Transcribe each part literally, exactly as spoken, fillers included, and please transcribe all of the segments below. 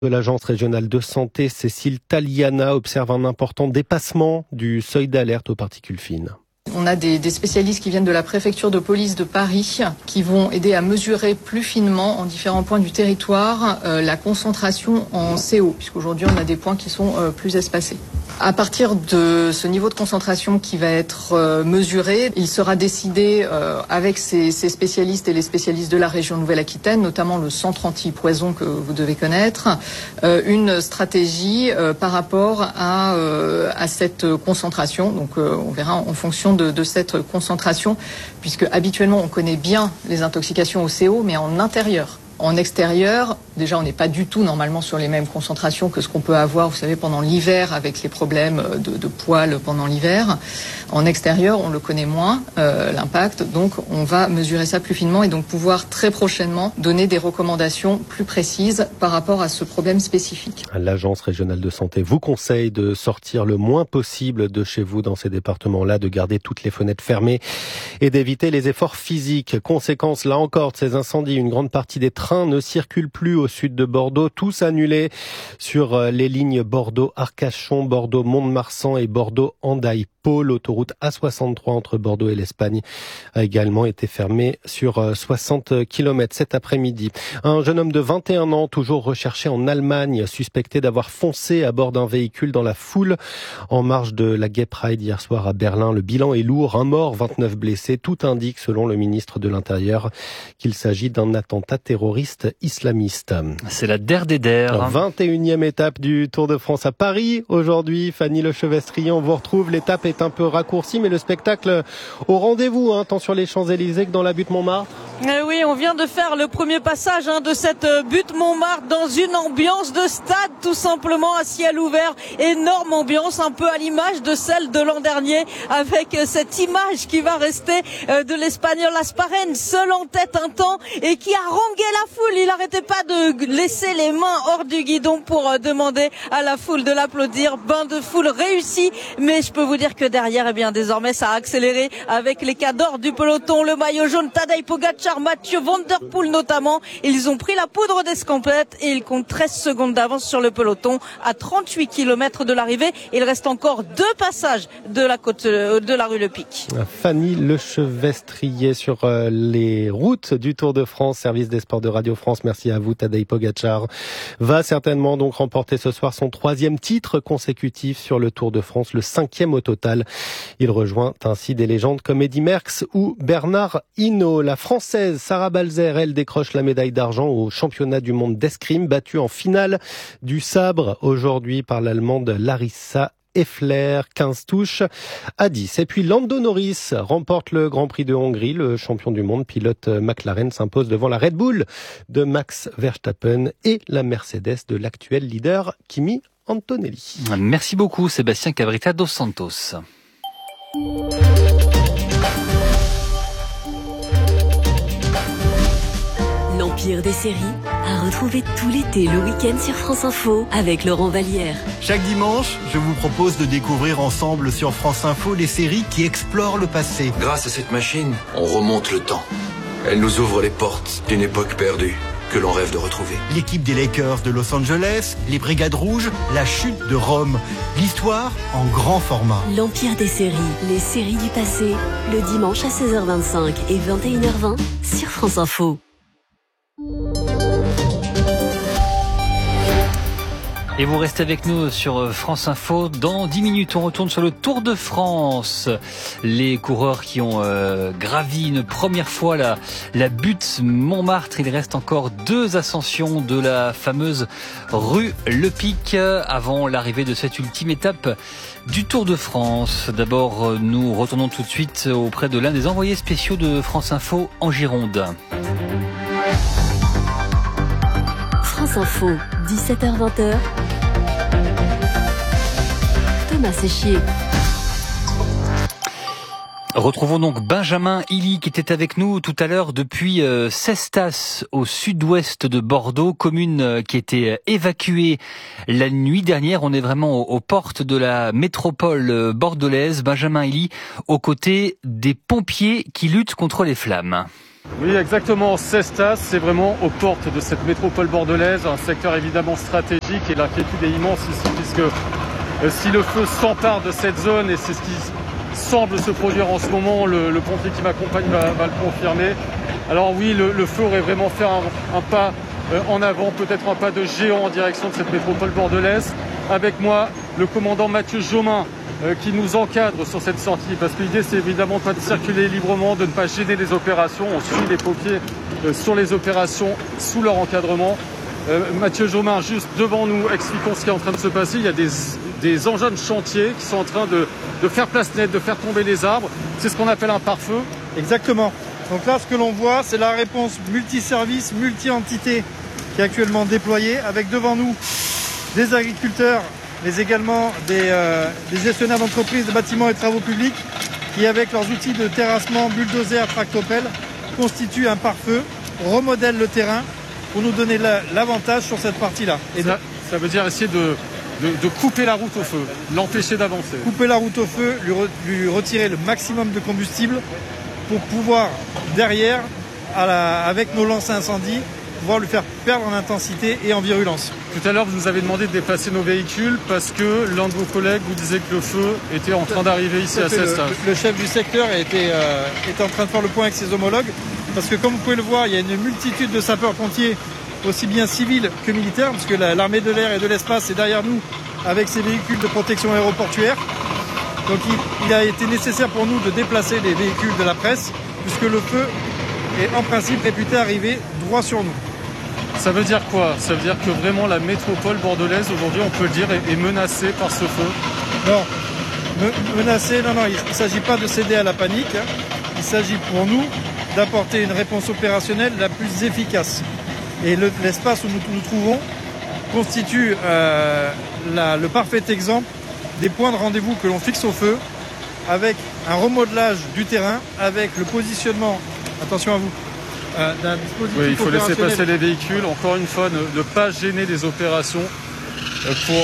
De l'Agence régionale de santé, Cécile Taliana observe un important dépassement du seuil d'alerte aux particules fines. On a des, des spécialistes qui viennent de la préfecture de police de Paris qui vont aider à mesurer plus finement en différents points du territoire euh, la concentration en C O, puisqu'aujourd'hui on a des points qui sont euh, plus espacés. À partir de ce niveau de concentration qui va être euh, mesuré, il sera décidé euh, avec ces, ces spécialistes et les spécialistes de la région Nouvelle-Aquitaine, notamment le centre anti-poison que vous devez connaître, euh, une stratégie euh, par rapport à, euh, à cette concentration. Donc euh, on verra en fonction de, de cette concentration, puisque habituellement on connaît bien les intoxications au C O, mais en intérieur. En extérieur, déjà on n'est pas du tout normalement sur les mêmes concentrations que ce qu'on peut avoir, vous savez, pendant l'hiver avec les problèmes de, de poils pendant l'hiver. En extérieur, on le connaît moins, euh, l'impact, donc on va mesurer ça plus finement et donc pouvoir très prochainement donner des recommandations plus précises par rapport à ce problème spécifique. L'Agence régionale de santé vous conseille de sortir le moins possible de chez vous dans ces départements-là, de garder toutes les fenêtres fermées et d'éviter les efforts physiques. Conséquence, là encore, de ces incendies, une grande partie des trains ne circulent plus au sud de Bordeaux, tous annulés sur les lignes Bordeaux-Arcachon, Bordeaux-Mont-de-Marsan et Bordeaux-Hendaye-Pau. L'autoroute A soixante-trois entre Bordeaux et l'Espagne a également été fermée sur soixante kilomètres cet après-midi. Un jeune homme de vingt et un ans, toujours recherché en Allemagne, suspecté d'avoir foncé à bord d'un véhicule dans la foule en marge de la Gay Pride hier soir à Berlin. Le bilan est lourd, un mort, vingt-neuf blessés. Tout indique, selon le ministre de l'Intérieur, qu'il s'agit d'un attentat terroriste islamiste. C'est la der des der. vingt et unième étape du Tour de France à Paris. Aujourd'hui, Fanny Lechevestrier, on vous retrouve. L'étape est un peu raccourcie, mais le spectacle au rendez-vous, hein, tant sur les Champs-Élysées que dans la butte Montmartre. Eh oui, on vient de faire le premier passage hein, de cette butte Montmartre dans une ambiance de stade, tout simplement à ciel ouvert. Énorme ambiance, un peu à l'image de celle de l'an dernier, avec cette image qui va rester de l'Espagnol Asparren, seul en tête un temps et qui a harangué la foule. Il n'arrêtait pas de laisser les mains hors du guidon pour demander à la foule de l'applaudir. Bain de foule réussi, mais je peux vous dire que derrière, eh bien, désormais, ça a accéléré avec les cadors du peloton, le maillot jaune, Tadej Pogacar, Mathieu Van Der Poel notamment. Ils ont pris la poudre d'escampette et ils comptent treize secondes d'avance sur le peloton à trente-huit kilomètres de l'arrivée. Il reste encore deux passages de la côte de la rue Le Pic. Fanny Lechevestrier sur les routes du Tour de France, service des sports de Radio France. Merci à vous. Tadej Pogacar va certainement donc remporter ce soir son troisième titre consécutif sur le Tour de France, le cinquième au total. Il rejoint ainsi des légendes comme Eddy Merckx ou Bernard Hinault. La Française Sarah Balzer, elle décroche la médaille d'argent au championnat du monde d'escrime, battue en finale du sabre aujourd'hui par l'Allemande Larissa Effler, quinze touches à dix. Et puis Lando Norris remporte le Grand Prix de Hongrie. Le champion du monde, pilote McLaren, s'impose devant la Red Bull de Max Verstappen et la Mercedes de l'actuel leader Kimi Antonelli. Merci beaucoup Sébastien Cabrita dos Santos. L'Empire des séries à retrouver tout l'été le week-end sur France Info avec Laurent Vallière. Chaque dimanche, je vous propose de découvrir ensemble sur France Info les séries qui explorent le passé. Grâce à cette machine, on remonte le temps. Elle nous ouvre les portes d'une époque perdue que l'on rêve de retrouver. L'équipe des Lakers de Los Angeles, les Brigades Rouges, la chute de Rome. L'histoire en grand format. L'Empire des séries, les séries du passé, le dimanche à seize heures vingt-cinq et vingt et une heures vingt sur France Info. Et vous restez avec nous sur France Info. Dans dix minutes, on retourne sur le Tour de France. Les coureurs qui ont euh, gravi une première fois la, la butte Montmartre. Il reste encore deux ascensions de la fameuse rue Le Pic avant l'arrivée de cette ultime étape du Tour de France. D'abord, nous retournons tout de suite auprès de l'un des envoyés spéciaux de France Info en Gironde. France Info, dix-sept heures vingt. Thomas Séchier. Retrouvons donc Benjamin Hilly qui était avec nous tout à l'heure depuis euh, Cestas au sud-ouest de Bordeaux, commune euh, qui était évacuée la nuit dernière. On est vraiment aux, aux portes de la métropole euh, bordelaise. Benjamin Hilly aux côtés des pompiers qui luttent contre les flammes. Oui, exactement. Cestas, c'est vraiment aux portes de cette métropole bordelaise, un secteur évidemment stratégique, et l'inquiétude est immense ici, puisque euh, si le feu s'empare de cette zone, et c'est ce qui semble se produire en ce moment, le, le pompier qui m'accompagne va, va le confirmer. Alors oui, le, le feu aurait vraiment fait un, un pas euh, en avant, peut-être un pas de géant en direction de cette métropole bordelaise. Avec moi, le commandant Mathieu Jomain, euh, qui nous encadre sur cette sortie, parce que l'idée c'est évidemment pas de circuler librement, de ne pas gêner les opérations. On suit les pompiers euh, sur les opérations sous leur encadrement. Euh, Mathieu Jomain, juste devant nous, expliquons ce qui est en train de se passer. Il y a des, des engins de chantier qui sont en train de, de faire place nette, de faire tomber les arbres. C'est ce qu'on appelle un pare-feu. Exactement. Donc là, ce que l'on voit, c'est la réponse multiservice, multi-entité qui est actuellement déployée, avec devant nous des agriculteurs, mais également des, euh, des gestionnaires d'entreprises de bâtiments et travaux publics qui, avec leurs outils de terrassement, bulldozer, tractopelle, constituent un pare-feu, remodèlent le terrain pour nous donner l'avantage sur cette partie-là. Et ça, ça veut dire essayer de, de, de couper la route au feu, l'empêcher d'avancer. Couper la route au feu, lui, re, lui retirer le maximum de combustible pour pouvoir, derrière, à la, avec nos lances à incendie, pouvoir lui faire perdre en intensité et en virulence. Tout à l'heure, vous nous avez demandé de déplacer nos véhicules parce que l'un de vos collègues vous disait que le feu était en train d'arriver ici à Cestas. Le, le chef du secteur était, euh, était en train de faire le point avec ses homologues parce que, comme vous pouvez le voir, il y a une multitude de sapeurs-pompiers, aussi bien civils que militaires, parce que l'armée de l'air et de l'espace est derrière nous avec ses véhicules de protection aéroportuaire. Donc il, il a été nécessaire pour nous de déplacer les véhicules de la presse puisque le feu est en principe réputé arriver droit sur nous. Ça veut dire quoi? Ça veut dire que vraiment la métropole bordelaise aujourd'hui, on peut le dire, est menacée par ce feu? Non, Me, menacée, non, non, il ne s'agit pas de céder à la panique. Hein. Il s'agit pour nous d'apporter une réponse opérationnelle la plus efficace. Et l'espace le, où nous nous trouvons constitue euh, la, le parfait exemple des points de rendez-vous que l'on fixe au feu, avec un remodelage du terrain, avec le positionnement, attention à vous, euh, d'un dispositif oui, il faut laisser opérationnel. passer les véhicules, encore une fois, ne, ne pas gêner les opérations euh, pour...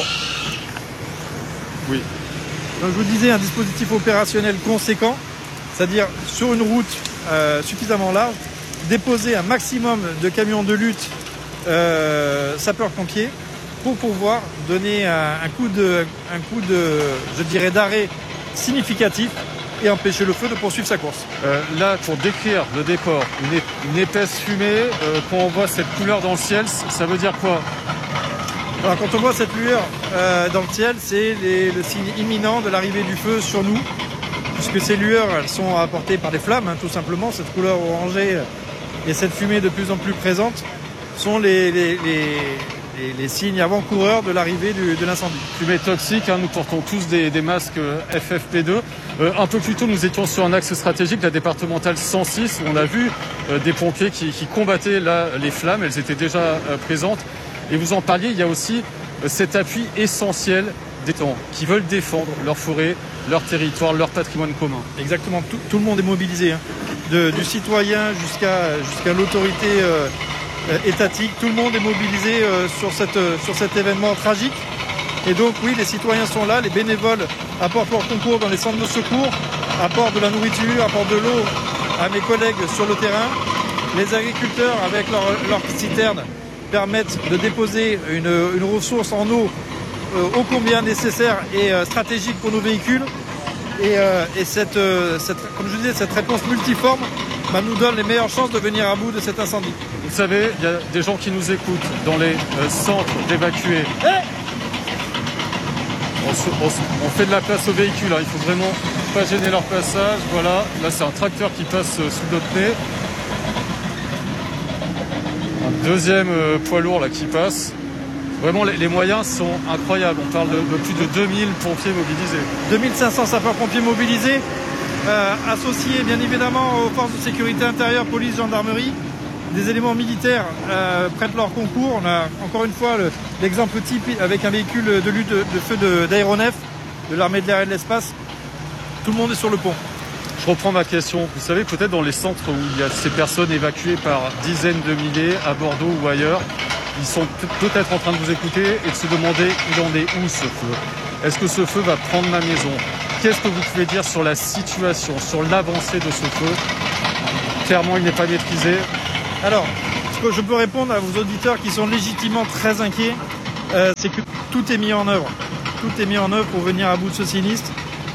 Oui. Donc je vous disais, un dispositif opérationnel conséquent, c'est-à-dire sur une route euh, suffisamment large, déposer un maximum de camions de lutte euh, sapeurs-pompiers pour pouvoir donner un, un coup de, un coup de, je dirais, d'arrêt significatif et empêcher le feu de poursuivre sa course. Euh, là, pour décrire le déport, une, une épaisse fumée, euh, quand on voit cette couleur dans le ciel, ça veut dire quoi? Alors, quand on voit cette lueur euh, dans le ciel, c'est le signe imminent de l'arrivée du feu sur nous, puisque ces lueurs, elles sont apportées par des flammes, hein, tout simplement. Cette couleur orangée et cette fumée de plus en plus présente sont les, les, les, les, les signes avant-coureurs de l'arrivée de l'incendie. Fumée toxique, hein, nous portons tous des, des masques F F P deux. Euh, un peu plus tôt, nous étions sur un axe stratégique, la départementale cent six, où on a vu euh, des pompiers qui, qui combattaient là, les flammes, elles étaient déjà euh, présentes. Et vous en parliez, il y a aussi euh, cet appui essentiel des temps qui veulent défendre leur forêt, leur territoire, leur patrimoine commun. Exactement, tout, tout le monde est mobilisé, hein. De, du citoyen jusqu'à jusqu'à l'autorité euh, étatique, tout le monde est mobilisé euh, sur, cette, sur cet événement tragique. Et donc oui, les citoyens sont là, les bénévoles apportent leur concours dans les centres de secours, apportent de la nourriture, apportent de l'eau à mes collègues sur le terrain. Les agriculteurs, avec leur, leur citerne, permettent de déposer une, une ressource en eau euh, ô combien nécessaire et euh, stratégique pour nos véhicules. Et, euh, et cette, euh, cette, comme je disais, cette réponse multiforme bah, nous donne les meilleures chances de venir à bout de cet incendie. Vous savez, il y a des gens qui nous écoutent dans les euh, centres d'évacués. Hey on, se, on, se, on fait de la place aux véhicules, hein. Il faut vraiment pas gêner leur passage. Voilà, là c'est un tracteur qui passe euh, sous notre nez. Un deuxième euh, poids lourd là qui passe. Vraiment, les, les moyens sont incroyables. On parle de, de plus de deux mille pompiers mobilisés. deux mille cinq cents sapeurs-pompiers mobilisés, euh, associés bien évidemment aux forces de sécurité intérieure, police, gendarmerie. Des éléments militaires euh, prêtent leur concours. On a encore une fois l'exemple le, type avec un véhicule de lutte de, de feu d'aéronef de, de l'armée de l'air et de l'espace. Tout le monde est sur le pont. Je reprends ma question. Vous savez, peut-être dans les centres où il y a ces personnes évacuées par dizaines de milliers, à Bordeaux ou ailleurs, ils sont peut-être en train de vous écouter et de se demander il en est où ce feu? Est-ce que ce feu va prendre ma maison? Qu'est-ce que vous pouvez dire sur la situation, sur l'avancée de ce feu? clairement, il n'est pas maîtrisé. Alors, ce que je peux répondre à vos auditeurs qui sont légitimement très inquiets, euh, c'est que tout est mis en œuvre. Tout est mis en œuvre pour venir à bout de ce sinistre.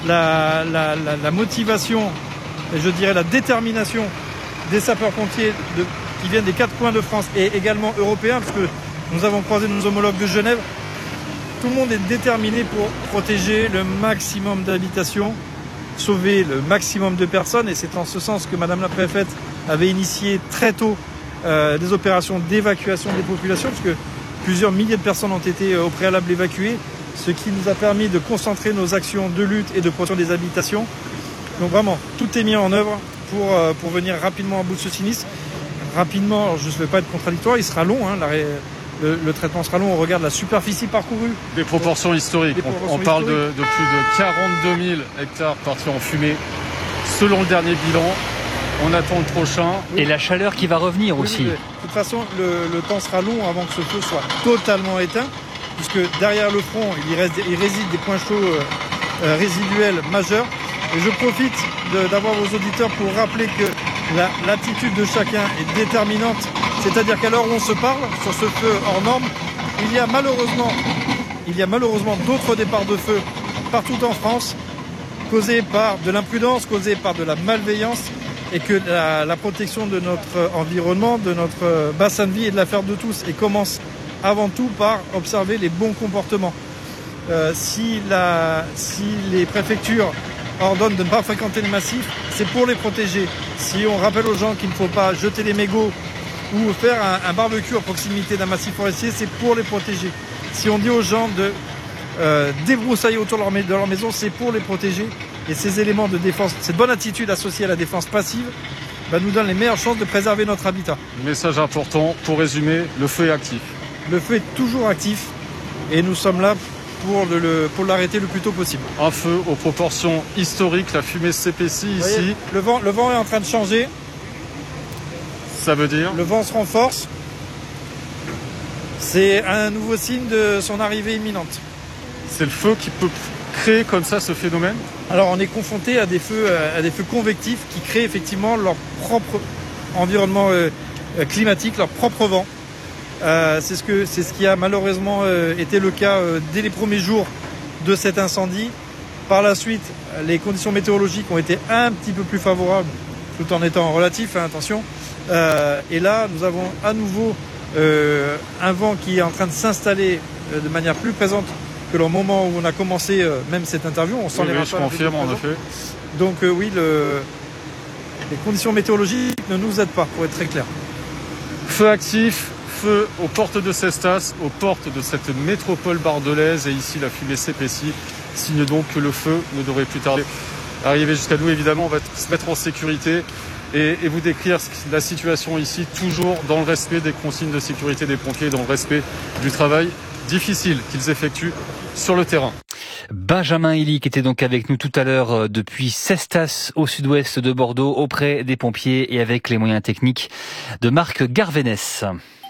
La, la, la, la motivation, et je dirais la détermination des sapeurs-pompiers de, qui viennent des quatre coins de France et également européens, parce que nous avons croisé nos homologues de Genève. Tout le monde est déterminé pour protéger le maximum d'habitations, sauver le maximum de personnes, et c'est en ce sens que Madame la Préfète avait initié très tôt euh, des opérations d'évacuation des populations, parce que plusieurs milliers de personnes ont été euh, au préalable évacuées, ce qui nous a permis de concentrer nos actions de lutte et de protection des habitations. Donc vraiment, tout est mis en œuvre pour, euh, pour venir rapidement à bout de ce sinistre. Rapidement, alors je ne vais pas être contradictoire, il sera long, hein, l'arrêt. Le, le traitement sera long au regard de la superficie parcourue. Des proportions historiques. Des proportions on, on parle historiques. de, de plus de quarante-deux mille hectares partis en fumée. Selon le dernier bilan, on attend le prochain. Et la chaleur qui va revenir Oui, aussi. oui, oui. De toute façon, le, le temps sera long avant que ce feu soit totalement éteint, puisque derrière le front, il, y reste, il réside des points chauds euh, euh, résiduels majeurs. Et je profite de, d'avoir vos auditeurs pour rappeler que la, l'attitude de chacun est déterminante. C'est-à-dire qu'à l'heure où on se parle, sur ce feu hors norme, il y a malheureusement, il y a malheureusement d'autres départs de feu partout en France, causés par de l'imprudence, causés par de la malveillance, et que la, la protection de notre environnement, de notre bassin de vie est de l'affaire de tous, et commence avant tout par observer les bons comportements. Euh, si, la, si les préfectures ordonnent de ne pas fréquenter le massif, c'est pour les protéger. Si on rappelle aux gens qu'il ne faut pas jeter les mégots ou faire un, un barbecue à proximité d'un massif forestier, c'est pour les protéger. Si on dit aux gens de euh, débroussailler autour de leur, de leur maison, c'est pour les protéger. Et ces éléments de défense, cette bonne attitude associée à la défense passive, bah, nous donne les meilleures chances de préserver notre habitat. Message important, pour résumer, le feu est actif. Le feu est toujours actif et nous sommes là pour, le, le, pour l'arrêter le plus tôt possible. Un feu aux proportions historiques, la fumée s'épaissit ici. Voyez, le, vent, le vent est en train de changer. Ça veut dire ? Le vent se renforce. C'est un nouveau signe de son arrivée imminente. C'est le feu qui peut créer comme ça ce phénomène ? Alors on est confronté à des feux, à des feux convectifs qui créent effectivement leur propre environnement euh, climatique, leur propre vent. Euh, c'est, ce que, c'est ce qui a malheureusement euh, été le cas euh, dès les premiers jours de cet incendie. Par la suite, les conditions météorologiques ont été un petit peu plus favorables, tout en étant relatifs, hein, attention. Euh, et là, nous avons à nouveau euh, un vent qui est en train de s'installer euh, de manière plus présente que le moment où on a commencé euh, même cette interview. On sent oui, les oui, je confirme en effet. Donc euh, oui, le... les conditions météorologiques ne nous aident pas, pour être très clair. Feu actif, feu aux portes de Cestas, aux portes de cette métropole bordelaise, et ici la fumée s'épaissit, signe donc que le feu ne devrait plus tarder à arriver jusqu'à nous. Évidemment, on va se mettre en sécurité et, et vous décrire la situation ici, toujours dans le respect des consignes de sécurité des pompiers, dans le respect du travail difficile qu'ils effectuent sur le terrain. Benjamin Elie qui était donc avec nous tout à l'heure depuis Cestas au sud-ouest de Bordeaux auprès des pompiers et avec les moyens techniques de Marc Garvenès.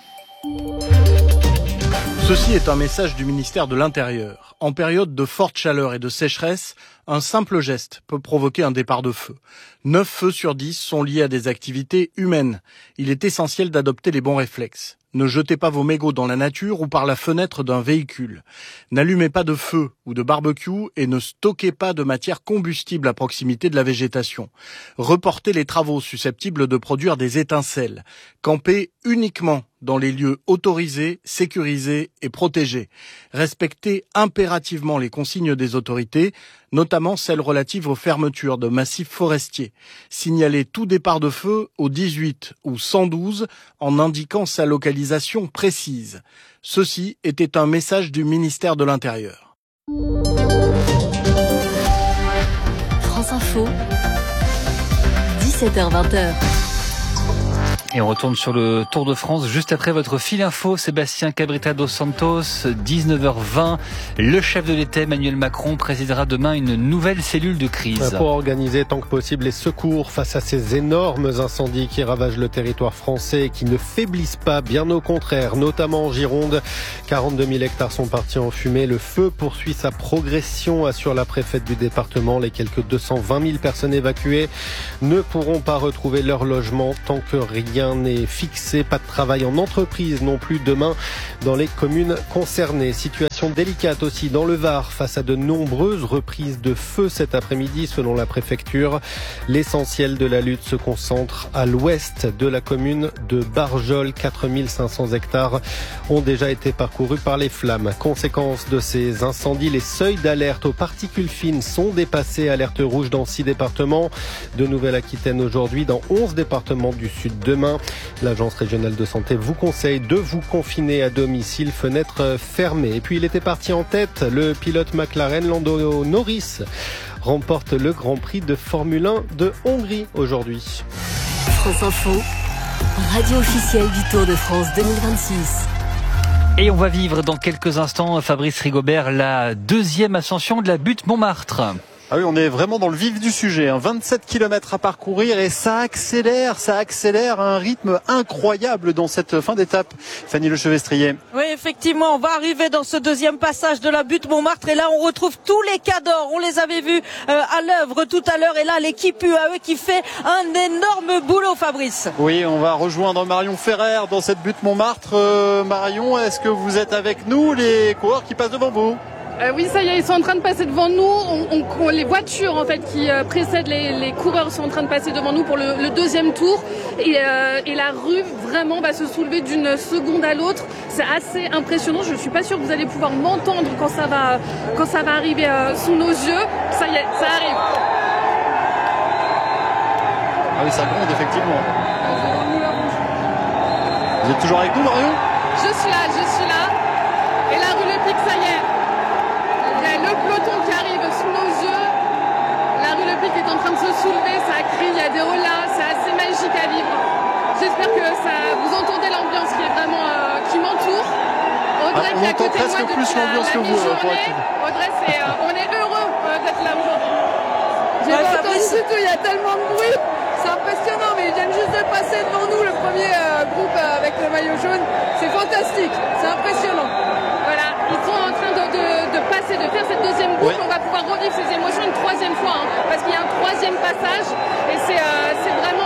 Ceci est un message du ministère de l'Intérieur. En période de forte chaleur et de sécheresse, un simple geste peut provoquer un départ de feu. neuf feux sur dix sont liés à des activités humaines. Il est essentiel d'adopter les bons réflexes. Ne jetez pas vos mégots dans la nature ou par la fenêtre d'un véhicule. N'allumez pas de feu ou de barbecue et ne stockez pas de matière combustible à proximité de la végétation. Reportez les travaux susceptibles de produire des étincelles. Campez uniquement dans les lieux autorisés, sécurisés et protégés. Respectez impérativement les consignes des autorités, notamment celles relatives aux fermetures de massifs forestiers. Signalez tout départ de feu au dix-huit ou cent douze en indiquant sa localisation précise. Ceci était un message du ministère de l'Intérieur. France Info, dix-sept heures vingt. Et on retourne sur le Tour de France juste après votre fil info. Sébastien Cabrita dos Santos, dix-neuf heures vingt. Le chef de l'État, Emmanuel Macron, présidera demain une nouvelle cellule de crise. Pour organiser tant que possible les secours face à ces énormes incendies qui ravagent le territoire français et qui ne faiblissent pas, bien au contraire, notamment en Gironde. quarante-deux mille hectares sont partis en fumée. Le feu poursuit sa progression, assure la préfète du département. Les quelques deux cent vingt mille personnes évacuées ne pourront pas retrouver leur logement tant que rien n'est fixé. Pas de travail en entreprise non plus demain dans les communes concernées. Situation délicate aussi dans le Var face à de nombreuses reprises de feu cet après-midi selon la préfecture. L'essentiel de la lutte se concentre à l'ouest de la commune de Barjol. quatre mille cinq cents hectares ont déjà été parcourus par les flammes. Conséquence de ces incendies, les seuils d'alerte aux particules fines sont dépassés. Alerte rouge dans six départements. De Nouvelle-Aquitaine aujourd'hui, dans onze départements du sud demain. L'Agence régionale de santé vous conseille de vous confiner à domicile, fenêtre fermée. Et puis il était parti en tête, le pilote McLaren, Lando Norris, remporte le Grand Prix de Formule un de Hongrie aujourd'hui. France Info, radio officielle du Tour de France deux mille vingt-six. Et on va vivre dans quelques instants, Fabrice Rigobert, la deuxième ascension de la butte Montmartre. Ah oui, on est vraiment dans le vif du sujet, hein. vingt-sept kilomètres à parcourir et ça accélère, ça accélère à un rythme incroyable dans cette fin d'étape. Fanny Lechevestrier. Oui, effectivement, on va arriver dans ce deuxième passage de la butte Montmartre et là on retrouve tous les cadors. On les avait vus euh, à l'œuvre tout à l'heure et là l'équipe U A E qui fait un énorme boulot, Fabrice. Oui, on va rejoindre Marion Ferrer dans cette butte Montmartre. Euh, Marion, est-ce que vous êtes avec nous, les coureurs qui passent devant vous ? Euh, oui, ça y est, ils sont en train de passer devant nous. On, on, les voitures en fait qui euh, précèdent les, les coureurs sont en train de passer devant nous pour le, le deuxième tour. Et, euh, et la rue vraiment va se soulever d'une seconde à l'autre. C'est assez impressionnant. Je suis pas sûre que vous allez pouvoir m'entendre quand ça va quand ça va arriver euh, sous nos yeux. Ça y est, ça arrive. Ah oui, ça gronde effectivement. Vous êtes toujours avec nous, Marion ? Je suis là, je suis là. Et la rue Le Pic, ça y est. Le peloton qui arrive sous nos yeux, la rue Le Pic est en train de se soulever, ça crie, il y a des holas, c'est assez magique à vivre. J'espère que ça, vous entendez l'ambiance qui est vraiment euh, qui m'entoure. Audrey ah, qui est à côté de moi depuis plus la, la mi-journée. Audrey, c'est, euh, on est heureux euh, d'être là aujourd'hui. J'ai pas entendu du tout, il y a tellement de bruit, c'est impressionnant, mais ils viennent juste de passer devant nous le premier euh, groupe euh, avec le maillot jaune. C'est fantastique, c'est impressionnant. Voilà, ils sont en train de, de, de passer, de faire cette deuxième boucle. Oui. On va pouvoir revivre ces émotions une troisième fois, hein, parce qu'il y a un troisième passage et c'est, euh, c'est vraiment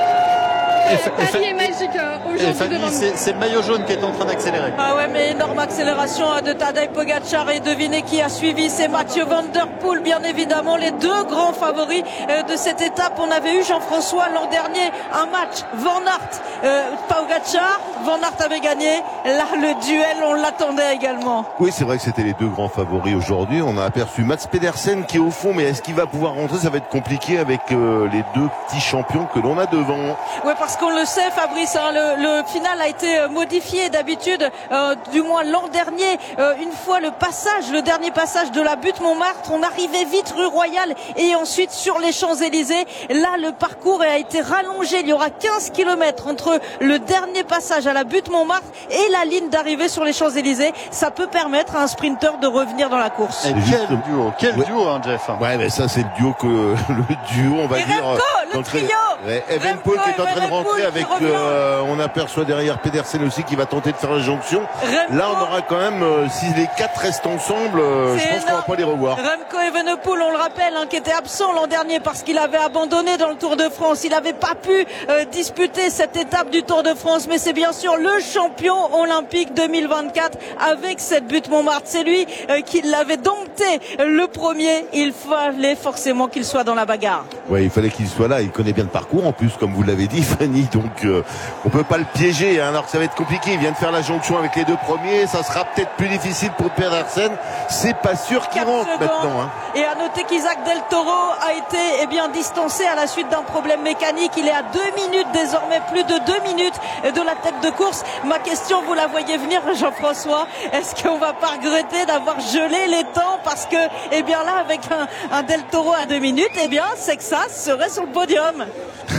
euh, Paris est magique euh, aujourd'hui devant nous. C'est, c'est le maillot jaune qui est en train d'accélérer. Ah ouais, mais énorme accélération de Tadej Pogacar et devinez qui a suivi, c'est Mathieu Van Der Poel, bien évidemment, les deux grands favoris euh, de cette étape. On avait eu Jean-François l'an dernier un match Van Aert, euh, Pogacar, Van Aert avait gagné. Là, le duel, on l'attendait également. Oui, c'est vrai que c'était les deux grands favoris aujourd'hui. On a aperçu Mats Pedersen qui est au fond, mais est-ce qu'il va pouvoir rentrer ? Ça va être compliqué avec euh, les deux petits champions que l'on a devant. Oui, parce qu'on le sait, Fabrice, hein, le, le final a été modifié d'habitude, euh, du moins l'an dernier, euh, une fois le passage, le dernier passage de la butte Montmartre, on arrivait vite rue Royale et ensuite sur les Champs-Élysées. Là, le parcours a été rallongé. Il y aura quinze kilomètres entre le dernier passage à la butte Montmartre et la ligne d'arrivée sur les Champs-Élysées. Ça peut permettre à un sprinter de revenir dans la course. Et quel duo, quel ouais. duo, hein, Jeff. Ouais, mais ça, c'est le duo que, le duo, on va et dire. Remco, le trio. Ouais, Evenepoel qui est en train de rentrer avec, euh, on aperçoit derrière Pedersen aussi qui va tenter de faire la jonction. Remco. Là, on aura quand même, euh, si les quatre restent ensemble, euh, je pense énorme. qu'on va pas les revoir. Remco Evenepoel, on le rappelle, hein, qui était absent l'an dernier parce qu'il avait abandonné dans le Tour de France. Il n'avait pas pu euh, disputer cette étape du Tour de France, mais c'est bien sûr le champion olympique deux mille vingt-quatre avec cette butte Montmartre. C'est lui euh, qui l'avait dompté le premier. Il fallait forcément qu'il soit dans la bagarre. Ouais, il fallait qu'il soit là. Il connaît bien le parcours en plus, comme vous l'avez dit, Fanny. Donc, euh, on peut pas le piéger, hein, alors que ça va être compliqué. Il vient de faire la jonction avec les deux premiers. Ça sera peut-être plus difficile pour Pedersen. C'est pas sûr qu'il rentre secondes. maintenant. Hein. Et à noter qu'Isaac Del Toro a été eh bien distancé à la suite d'un problème mécanique. Il est à deux minutes désormais, plus de deux minutes de la tête de course. Ma question, vous la voyez venir, Jean-François. Est-ce qu'on va pas regretter d'avoir gelé les temps parce que, eh bien là, avec un, un Del Toro à deux minutes, eh bien, c'est que ça serait sur le podium.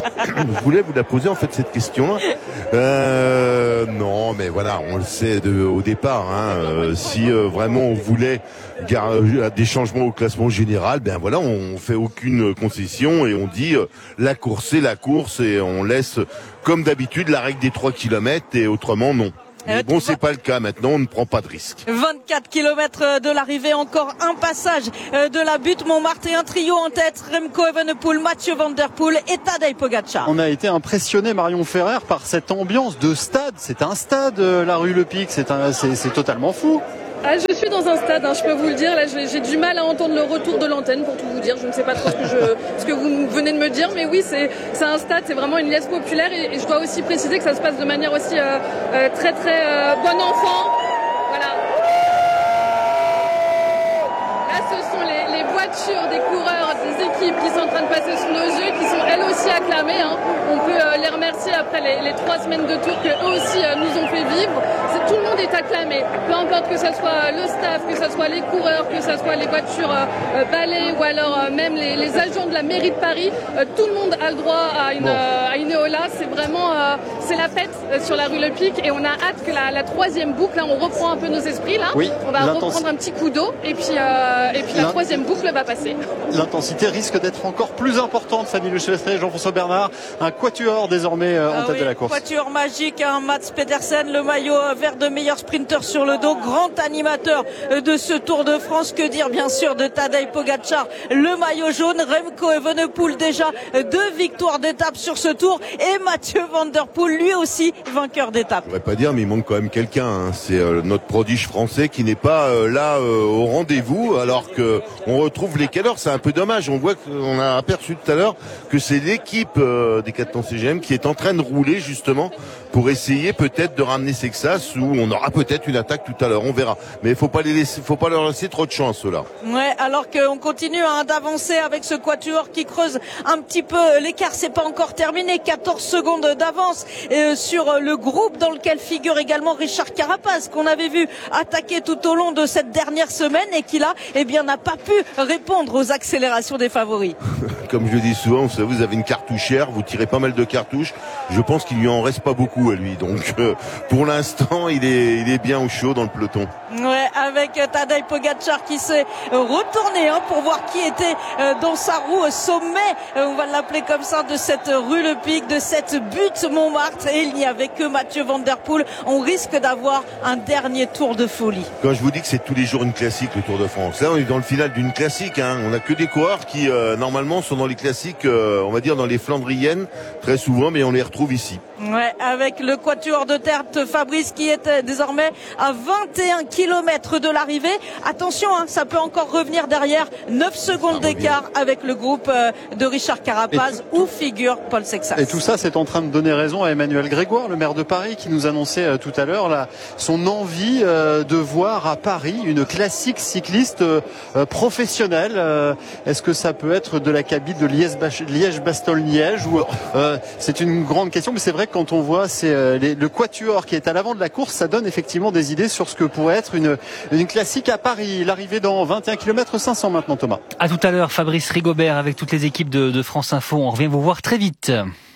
je voulais vous la poser en fait cette question-là. Euh, non, mais voilà, on le sait de, au départ. Hein, euh, si euh, vraiment on voulait gar- des changements au classement général, ben voilà, on fait aucune concession et on dit euh, la course c'est la course et on laisse comme d'habitude la règle des trois kilomètres et autrement non. Mais bon, c'est pas le cas maintenant, on ne prend pas de risque. vingt-quatre kilomètres de l'arrivée, encore un passage de la butte Montmartre et un trio en tête, Remco Evenepoel, Mathieu Van Der Poel et Tadej Pogačar. On a été impressionné, Marion Ferrer, par cette ambiance de stade. C'est un stade, la rue Le Pic, c'est, un, c'est, c'est totalement fou. Ah, je suis dans un stade, hein, je peux vous le dire. Là, j'ai, j'ai du mal à entendre le retour de l'antenne, pour tout vous dire. Je ne sais pas trop ce que, je, ce que vous venez de me dire, mais oui, c'est, c'est un stade, c'est vraiment une liesse populaire. Et, et je dois aussi préciser que ça se passe de manière aussi euh, euh, très très euh, bon enfant. Voilà. Là, ce sont les, les voitures des coureurs, des équipes qui sont en train de passer sous nos yeux, qui sont elles aussi acclamées. Hein. On peut euh, les remercier après les, les trois semaines de tour que eux aussi euh, nous ont fait vivre. C'est, tout le monde est acclamé, peu importe que ce soit le staff, que ce soit les coureurs, que ce soit les voitures euh, balais ou alors euh, même les, les agents de la mairie de Paris. Euh, tout le monde a le droit à une, bon. euh, à une éola. C'est vraiment euh, c'est la fête euh, sur la rue Le Pic et on a hâte que la, la troisième boucle, là, on reprend un peu nos esprits là. Oui, on va reprendre un petit coup d'eau et puis euh, et puis la L'in... troisième boucle va passer. L'intensité risque d'être encore plus importante. Fanny Le Chevestre, Jean-François Bernard, un quatuor désormais euh, en ah tête oui, de la course. Quatuor magique, hein, Mats Pedersen, le maillot vert de meilleur sprinter sur le dos, grand animateur de ce Tour de France. Que dire bien sûr de Tadej Pogačar, le maillot jaune, Remco Evenepoel déjà deux victoires d'étape sur ce Tour et Mathieu Van Der Poel lui aussi vainqueur d'étape. Je ne pourrais pas dire mais il manque quand même quelqu'un. Hein. C'est euh, notre prodige français qui n'est pas euh, là euh, au rendez-vous alors que on retrouve les cadors. C'est un peu dommage. On voit qu'on a aperçu tout à l'heure que c'est l'équipe euh, des Decathlon C G M qui est en train de rouler justement pour essayer peut-être de ramener Sexas où on aura peut-être une attaque tout à l'heure, on verra. Mais il faut pas les laisser, faut pas leur laisser trop de chance ceux-là. Ouais, alors qu'on continue hein, d'avancer avec ce quatuor qui creuse un petit peu l'écart, c'est pas encore terminé. quatorze secondes d'avance euh, sur le groupe dans lequel figure également Richard Carapaz qu'on avait vu attaquer tout au long de cette dernière semaine et qui là, eh bien, n'a pas pu répondre aux accélérations des favoris. Comme je le dis souvent, vous savez, vous avez une cartouchière, vous tirez pas mal de cartouches. Je pense qu'il lui en reste pas beaucoup à lui. Donc, euh, pour l'instant, il est, il est bien au chaud dans le peloton. Ouais, avec Tadej Pogačar qui s'est retourné hein, pour voir qui était euh, dans sa roue au sommet, euh, on va l'appeler comme ça, de cette rue Le Pic, de cette butte Montmartre. Et il n'y avait que Mathieu Van Der Poel. On risque d'avoir un dernier tour de folie. Quand je vous dis que c'est tous les jours une classique, le Tour de France. Là, on est dans le final d'une classique. Hein. On n'a que des coureurs qui, euh, normalement, sont dans les classiques, euh, on va dire dans les Flandriennes, très souvent, mais on les retrouve ici. Ouais, avec le quatuor de tête Fabrice qui est désormais à vingt et un kilomètres de l'arrivée. Attention, hein, ça peut encore revenir derrière. neuf secondes d'écart avec le groupe de Richard Carapaz où figure Paul Sexas. Et tout ça, c'est en train de donner raison à Emmanuel Grégoire, le maire de Paris, qui nous annonçait euh, tout à l'heure là, son envie euh, de voir à Paris une classique cycliste euh, professionnelle. Euh, est-ce que ça peut être de la cabine de Liège-Bastogne-Liège ou euh, c'est une grande question, mais c'est vrai que quand on voit c'est, euh, les, le quatuor qui est à l'avant de la course, ça donne effectivement des idées sur ce que pourrait être une, une classique à Paris. L'arrivée dans vingt et un kilomètres cinq cents maintenant, Thomas. À tout à l'heure, Fabrice Rigobert avec toutes les équipes de, de France Info. On revient vous voir très vite.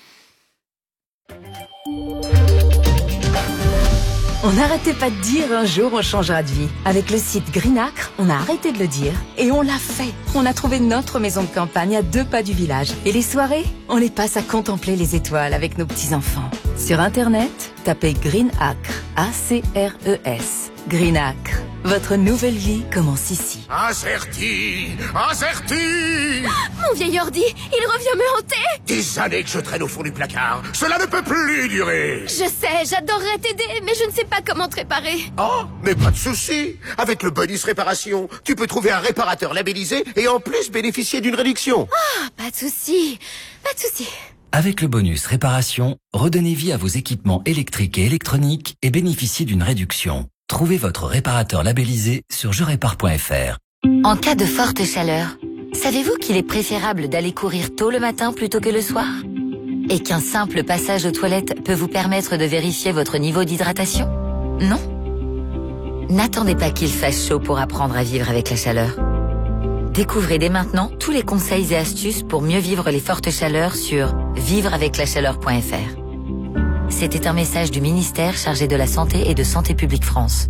On n'arrêtait pas de dire un jour on changera de vie. Avec le site Greenacre, on a arrêté de le dire et on l'a fait. On a trouvé notre maison de campagne à deux pas du village. Et les soirées, on les passe à contempler les étoiles avec nos petits-enfants. Sur Internet, tapez Greenacre, A C R E S. Greenacre, votre nouvelle vie commence ici. Incerti, incerti. Mon vieil ordi, il revient me hanter. Des années que je traîne au fond du placard. Cela ne peut plus durer. Je sais, j'adorerais t'aider, mais je ne sais pas comment te réparer. Oh, mais pas de souci. Avec le bonus réparation, tu peux trouver un réparateur labellisé et en plus bénéficier d'une réduction. Ah, pas de souci, pas de souci. Avec le bonus réparation, redonnez vie à vos équipements électriques et électroniques et bénéficiez d'une réduction. Trouvez votre réparateur labellisé sur je répare point f r. En cas de forte chaleur, savez-vous qu'il est préférable d'aller courir tôt le matin plutôt que le soir ? Et qu'un simple passage aux toilettes peut vous permettre de vérifier votre niveau d'hydratation ? Non ? N'attendez pas qu'il fasse chaud pour apprendre à vivre avec la chaleur. Découvrez dès maintenant tous les conseils et astuces pour mieux vivre les fortes chaleurs sur vivre avec la chaleur point f r. C'était un message du ministère chargé de la Santé et de Santé publique France.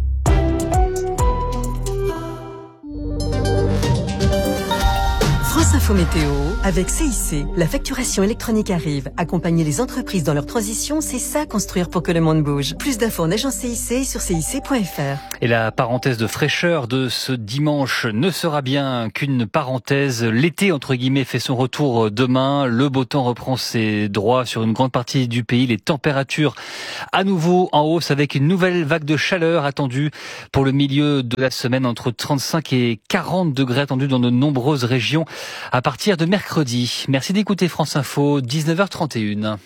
France Info Météo, avec C I C, la facturation électronique arrive. Accompagner les entreprises dans leur transition, c'est ça construire pour que le monde bouge. Plus d'infos en agence C I C sur C I C point F R. Et la parenthèse de fraîcheur de ce dimanche ne sera bien qu'une parenthèse. L'été, entre guillemets, fait son retour demain. Le beau temps reprend ses droits sur une grande partie du pays. Les températures à nouveau en hausse avec une nouvelle vague de chaleur attendue pour le milieu de la semaine, entre trente-cinq et quarante degrés attendus dans de nombreuses régions à partir de mercredi. Merci d'écouter France Info, dix-neuf heures trente et une.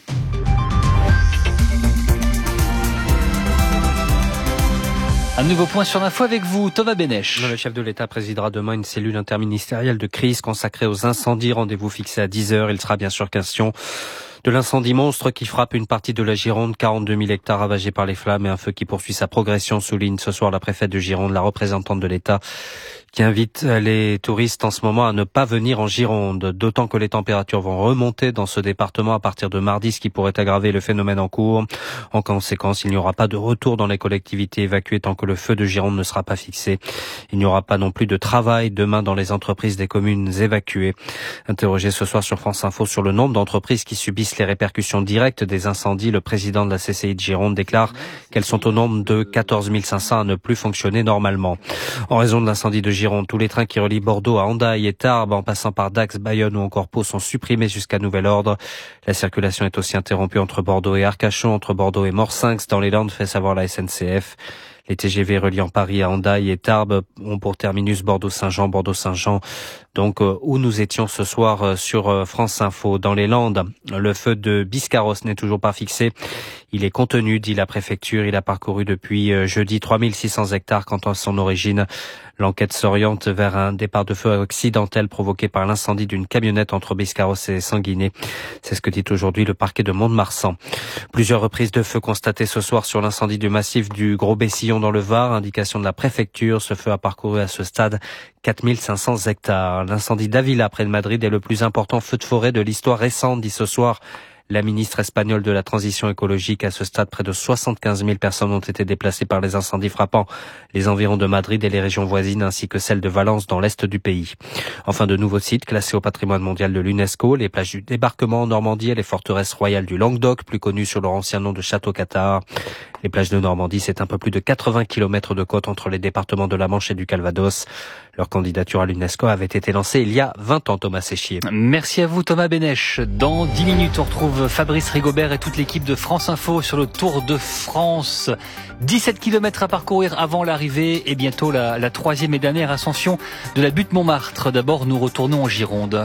Un nouveau point sur l'info avec vous, Thomas Bénèche. Le chef de l'État présidera demain une cellule interministérielle de crise consacrée aux incendies. Rendez-vous fixé à dix heures. Il sera bien sûr question de l'incendie monstre qui frappe une partie de la Gironde, quarante-deux mille hectares ravagés par les flammes et un feu qui poursuit sa progression, souligne ce soir la préfète de Gironde, la représentante de l'État, qui invite les touristes en ce moment à ne pas venir en Gironde, d'autant que les températures vont remonter dans ce département à partir de mardi, ce qui pourrait aggraver le phénomène en cours. En conséquence, il n'y aura pas de retour dans les collectivités évacuées tant que le feu de Gironde ne sera pas fixé. Il n'y aura pas non plus de travail demain dans les entreprises des communes évacuées. Interrogé ce soir sur France Info sur le nombre d'entreprises qui subissent les répercussions directes des incendies, le président de la C C I de Gironde déclare qu'elles sont au nombre de quatorze mille cinq cents à ne plus fonctionner normalement. En raison de l'incendie de Gironde, tous les trains qui relient Bordeaux à Hendaye et Tarbes, en passant par Dax, Bayonne ou encore Pau, sont supprimés jusqu'à nouvel ordre. La circulation est aussi interrompue entre Bordeaux et Arcachon, entre Bordeaux et Morsinx, dans les Landes, fait savoir la S N C F. Les T G V reliant Paris à Hendaye et Tarbes ont pour terminus Bordeaux-Saint-Jean, Bordeaux-Saint-Jean. Donc, euh, où nous étions ce soir euh, sur euh, France Info. Dans les Landes, le feu de Biscarrosse n'est toujours pas fixé. Il est contenu, dit la préfecture. Il a parcouru depuis euh, jeudi trois mille six cents hectares quant à son origine. L'enquête s'oriente vers un départ de feu accidentel provoqué par l'incendie d'une camionnette entre Biscarrosse et Sanguinet. C'est ce que dit aujourd'hui le parquet de Mont-de-Marsan. Plusieurs reprises de feu constatées ce soir sur l'incendie du massif du Gros Bessillon dans le Var. Indication de la préfecture. Ce feu a parcouru à ce stade quatre mille cinq cents hectares. L'incendie d'Avila près de Madrid est le plus important feu de forêt de l'histoire récente, dit ce soir la ministre espagnole de la transition écologique. À ce stade, près de soixante-quinze mille personnes ont été déplacées par les incendies frappant les environs de Madrid et les régions voisines, ainsi que celle de Valence dans l'est du pays. Enfin, de nouveaux sites classés au patrimoine mondial de l'UNESCO, les plages du débarquement en Normandie et les forteresses royales du Languedoc, plus connues sous leur ancien nom de Château-Cathare. Les plages de Normandie, c'est un peu plus de quatre-vingts kilomètres de côte entre les départements de la Manche et du Calvados. Leur candidature à l'UNESCO avait été lancée il y a vingt ans, Thomas Séchier. Merci à vous, Thomas Bénèche. Dans dix minutes, on retrouve Fabrice Rigobert et toute l'équipe de France Info sur le Tour de France. dix-sept kilomètres à parcourir avant l'arrivée et bientôt la, la troisième et dernière ascension de la butte Montmartre. D'abord, nous retournons en Gironde.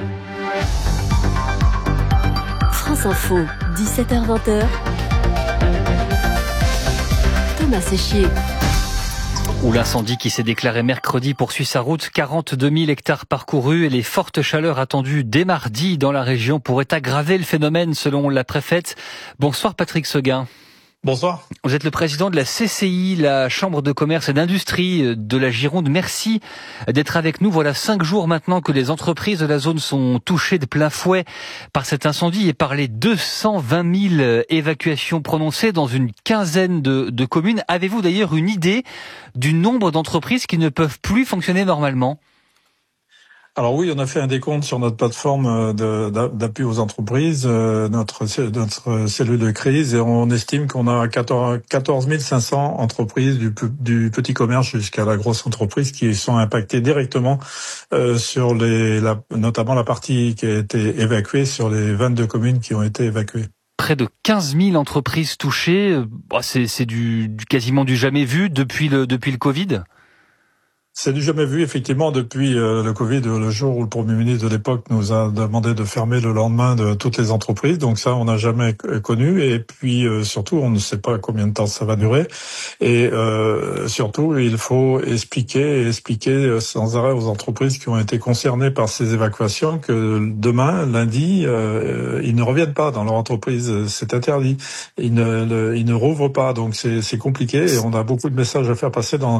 France Info, dix-sept heures vingt. Thomas Séchier. Où l'incendie qui s'est déclaré mercredi poursuit sa route, quarante-deux mille hectares parcourus et les fortes chaleurs attendues dès mardi dans la région pourraient aggraver le phénomène selon la préfète. Bonsoir Patrick Seguin. Bonsoir. Vous êtes le président de la C C I, la Chambre de commerce et d'industrie de la Gironde. Merci d'être avec nous. Voilà cinq jours maintenant que les entreprises de la zone sont touchées de plein fouet par cet incendie et par les deux cent vingt mille évacuations prononcées dans une quinzaine de, de communes. Avez-vous d'ailleurs une idée du nombre d'entreprises qui ne peuvent plus fonctionner normalement ? Alors oui, on a fait un décompte sur notre plateforme de, d'appui aux entreprises, euh, notre, notre cellule de crise, et on estime qu'on a quatorze mille cinq cents entreprises du, du petit commerce jusqu'à la grosse entreprise qui sont impactées directement euh, sur les, la, notamment la partie qui a été évacuée sur les vingt-deux communes qui ont été évacuées. Près de quinze mille entreprises touchées, c'est, c'est du, du quasiment du jamais vu depuis le, depuis le Covid ? C'est du jamais vu, effectivement, depuis euh, le Covid, le jour où le Premier ministre de l'époque nous a demandé de fermer le lendemain de toutes les entreprises. Donc ça, on n'a jamais connu. Et puis, euh, surtout, on ne sait pas combien de temps ça va durer. Et euh, surtout, il faut expliquer et expliquer sans arrêt aux entreprises qui ont été concernées par ces évacuations que demain, lundi, euh, ils ne reviennent pas dans leur entreprise. C'est interdit. Ils ne, le, ils ne rouvrent pas. Donc c'est, c'est compliqué et on a beaucoup de messages à faire passer dans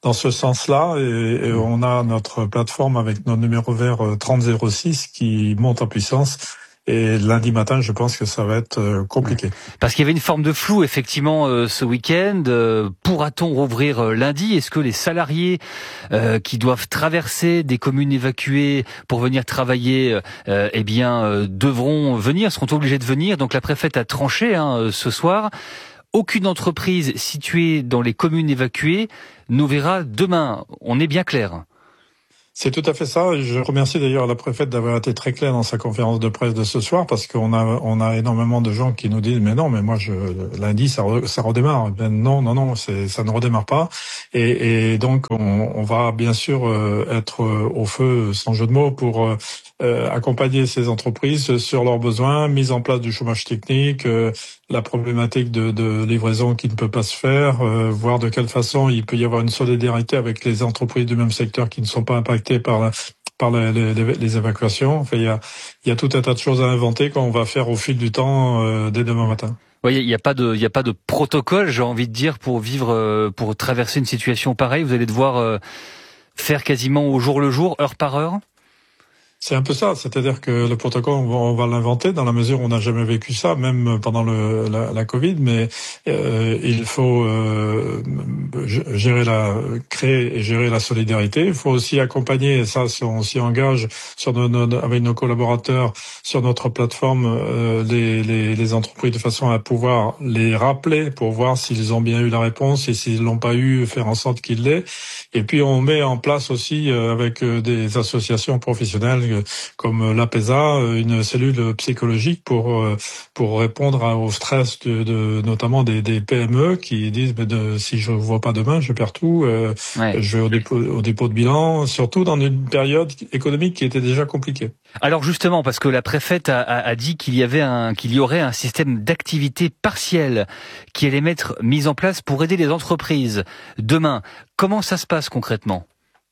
dans ce sens-là. Et, et on a notre plateforme avec nos numéros verts trente zéro six qui monte en puissance. Et lundi matin, je pense que ça va être compliqué. Parce qu'il y avait une forme de flou, effectivement, euh, ce week-end. Euh, pourra-t-on rouvrir euh, lundi ? Est-ce que les salariés euh, qui doivent traverser des communes évacuées pour venir travailler, euh, eh bien, euh, devront venir, seront obligés de venir ? Donc la préfète a tranché hein, ce soir. Aucune entreprise située dans les communes évacuées n'ouvrira demain. On est bien clair. C'est tout à fait ça. Je remercie d'ailleurs la préfète d'avoir été très claire dans sa conférence de presse de ce soir, parce qu'on a on a énormément de gens qui nous disent mais non, mais moi je lundi ça re, ça redémarre. Ben non non non, c'est ça ne redémarre pas. Et, et donc on, on va bien sûr euh, être au feu sans jeu de mots pour euh, accompagner ces entreprises sur leurs besoins, mise en place du chômage technique, euh, la problématique de, de livraison qui ne peut pas se faire, euh, voir de quelle façon il peut y avoir une solidarité avec les entreprises du même secteur qui ne sont pas impactées par la, par les, les, les évacuations. Enfin, il y a, il y a tout un tas de choses à inventer qu'on va faire au fil du temps euh, dès demain matin. Oui, il n'y a pas de, il y a pas de protocole, j'ai envie de dire, pour vivre, pour traverser une situation pareille. Vous allez devoir euh, faire quasiment au jour le jour, heure par heure. C'est un peu ça, c'est-à-dire que le protocole, on va, on va l'inventer dans la mesure où on n'a jamais vécu ça, même pendant le, la, la Covid, mais euh, il faut euh, gérer la, créer et gérer la solidarité. Il faut aussi accompagner, et ça, on s'y engage sur nos, nos, avec nos collaborateurs sur notre plateforme, euh, les, les, les entreprises de façon à pouvoir les rappeler pour voir s'ils ont bien eu la réponse et s'ils l'ont pas eu, faire en sorte qu'ils l'aient. Et puis on met en place aussi euh, avec euh, des associations professionnelles comme l'APESA, une cellule psychologique pour pour répondre au stress de, de notamment des, des P M E qui disent mais de, si je vois pas demain, je perds tout, euh, ouais. je vais au dépôt, au dépôt de bilan, surtout dans une période économique qui était déjà compliquée. Alors justement, parce que la préfète a, a, a dit qu'il y avait un qu'il y aurait un système d'activité partielle qui allait être mis en place pour aider les entreprises demain. Comment ça se passe concrètement ?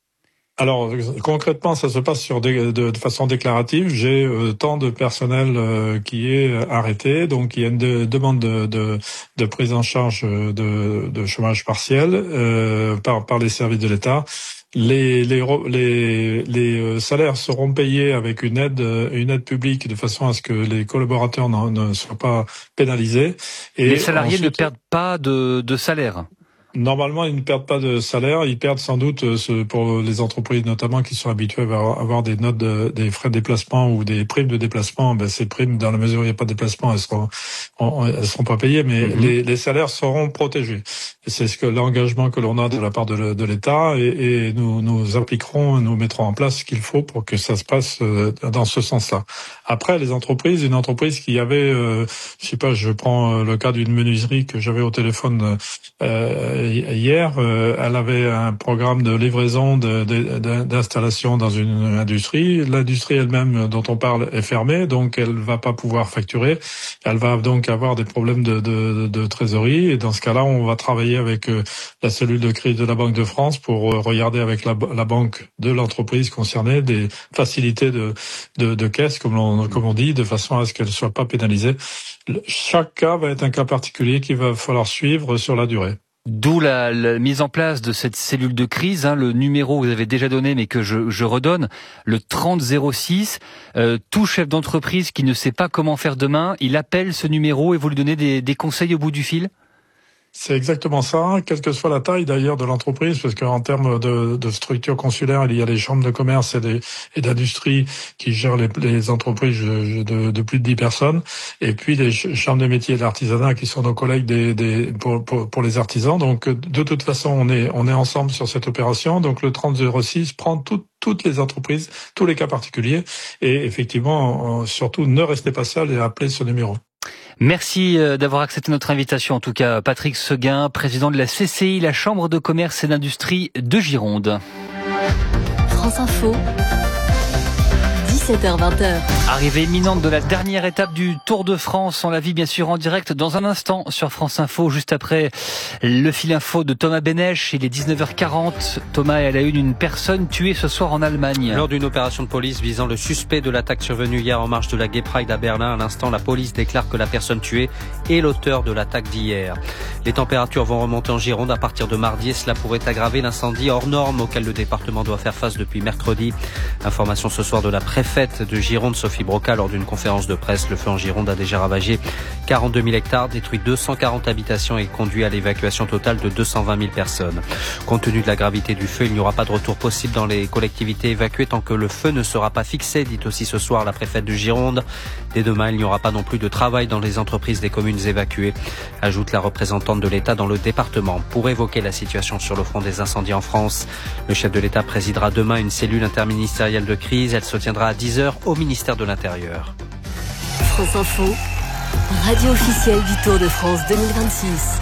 Alors concrètement, ça se passe sur des, de, de façon déclarative. J'ai euh, tant de personnel euh, qui est arrêté, donc il y a une de, demande de, de, de prise en charge de, de chômage partiel euh, par, par les services de l'État. Les, les, les, les salaires seront payés avec une aide, une aide publique de façon à ce que les collaborateurs ne, ne soient pas pénalisés. Et les salariés ensuite, ne perdent pas de, de salaire. Normalement, ils ne perdent pas de salaire. Ils perdent sans doute, pour les entreprises notamment qui sont habituées à avoir des notes, de, des frais de déplacement ou des primes de déplacement. Ben ces primes, dans la mesure où il n'y a pas de déplacement, elles seront, elles seront pas payées, mais mm-hmm. les, les salaires seront protégés. Et c'est ce que l'engagement que l'on a de la part de, de l'État, et, et nous nous appliquerons, nous mettrons en place ce qu'il faut pour que ça se passe dans ce sens-là. Après, les entreprises, une entreprise qui avait, euh, je sais pas, je prends le cas d'une menuiserie que j'avais au téléphone. Euh, Hier, euh, elle avait un programme de livraison de, de, de, d'installation dans une industrie. L'industrie elle-même dont on parle est fermée, donc elle va pas pouvoir facturer. Elle va donc avoir des problèmes de, de, de trésorerie. Et dans ce cas-là, on va travailler avec euh, la cellule de crise de la Banque de France pour euh, regarder avec la, la banque de l'entreprise concernée des facilités de, de, de caisse, comme on, comme on dit, de façon à ce qu'elle soit pas pénalisée. Chaque cas va être un cas particulier qu'il va falloir suivre sur la durée. D'où la, la mise en place de cette cellule de crise, hein, le numéro que vous avez déjà donné mais que je, je redonne, le trente zéro six. Euh, tout chef d'entreprise qui ne sait pas comment faire demain, il appelle ce numéro et vous lui donnez des, des conseils au bout du fil ? C'est exactement ça, quelle que soit la taille d'ailleurs de l'entreprise, parce qu'en termes de, de structure consulaire, il y a les chambres de commerce et, des, et d'industrie qui gèrent les, les entreprises de, de, de plus de dix personnes, et puis les chambres des métiers et de l'artisanat qui sont nos collègues des, des, pour, pour, pour les artisans. Donc de toute façon, on est, on est ensemble sur cette opération. Donc le trente zéro six prend tout, toutes les entreprises, tous les cas particuliers, et effectivement, surtout ne restez pas seul et appelez ce numéro. Merci d'avoir accepté notre invitation. En tout cas, Patrick Seguin, président de la C C I, la Chambre de commerce et d'industrie de Gironde. France Info, dix-sept heures vingt. Arrivée imminente de la dernière étape du Tour de France. On la vit bien sûr en direct dans un instant sur France Info, juste après le fil info de Thomas Benech. Il est dix-neuf heures quarante. Thomas est à la une, une personne tuée ce soir en Allemagne. Lors d'une opération de police visant le suspect de l'attaque survenue hier en marge de la Gay Pride à Berlin, à l'instant, la police déclare que la personne tuée est l'auteur de l'attaque d'hier. Les températures vont remonter en Gironde à partir de mardi et cela pourrait aggraver l'incendie hors norme auquel le département doit faire face depuis mercredi. Information ce soir de la préfète de Gironde, Sophie Broca, lors d'une conférence de presse. Le feu en Gironde a déjà ravagé quarante-deux mille hectares, détruit deux cent quarante habitations et conduit à l'évacuation totale de deux cent vingt mille personnes. Compte tenu de la gravité du feu, il n'y aura pas de retour possible dans les collectivités évacuées tant que le feu ne sera pas fixé, dit aussi ce soir la préfète de Gironde. Dès demain, il n'y aura pas non plus de travail dans les entreprises des communes évacuées, ajoute la représentante de l'État dans le département. Pour évoquer la situation sur le front des incendies en France, le chef de l'État présidera demain une cellule interministérielle de crise. Elle se tiendra à dix heures au ministère de l'Intérieur. France Info, radio officielle du Tour de France deux mille vingt-six.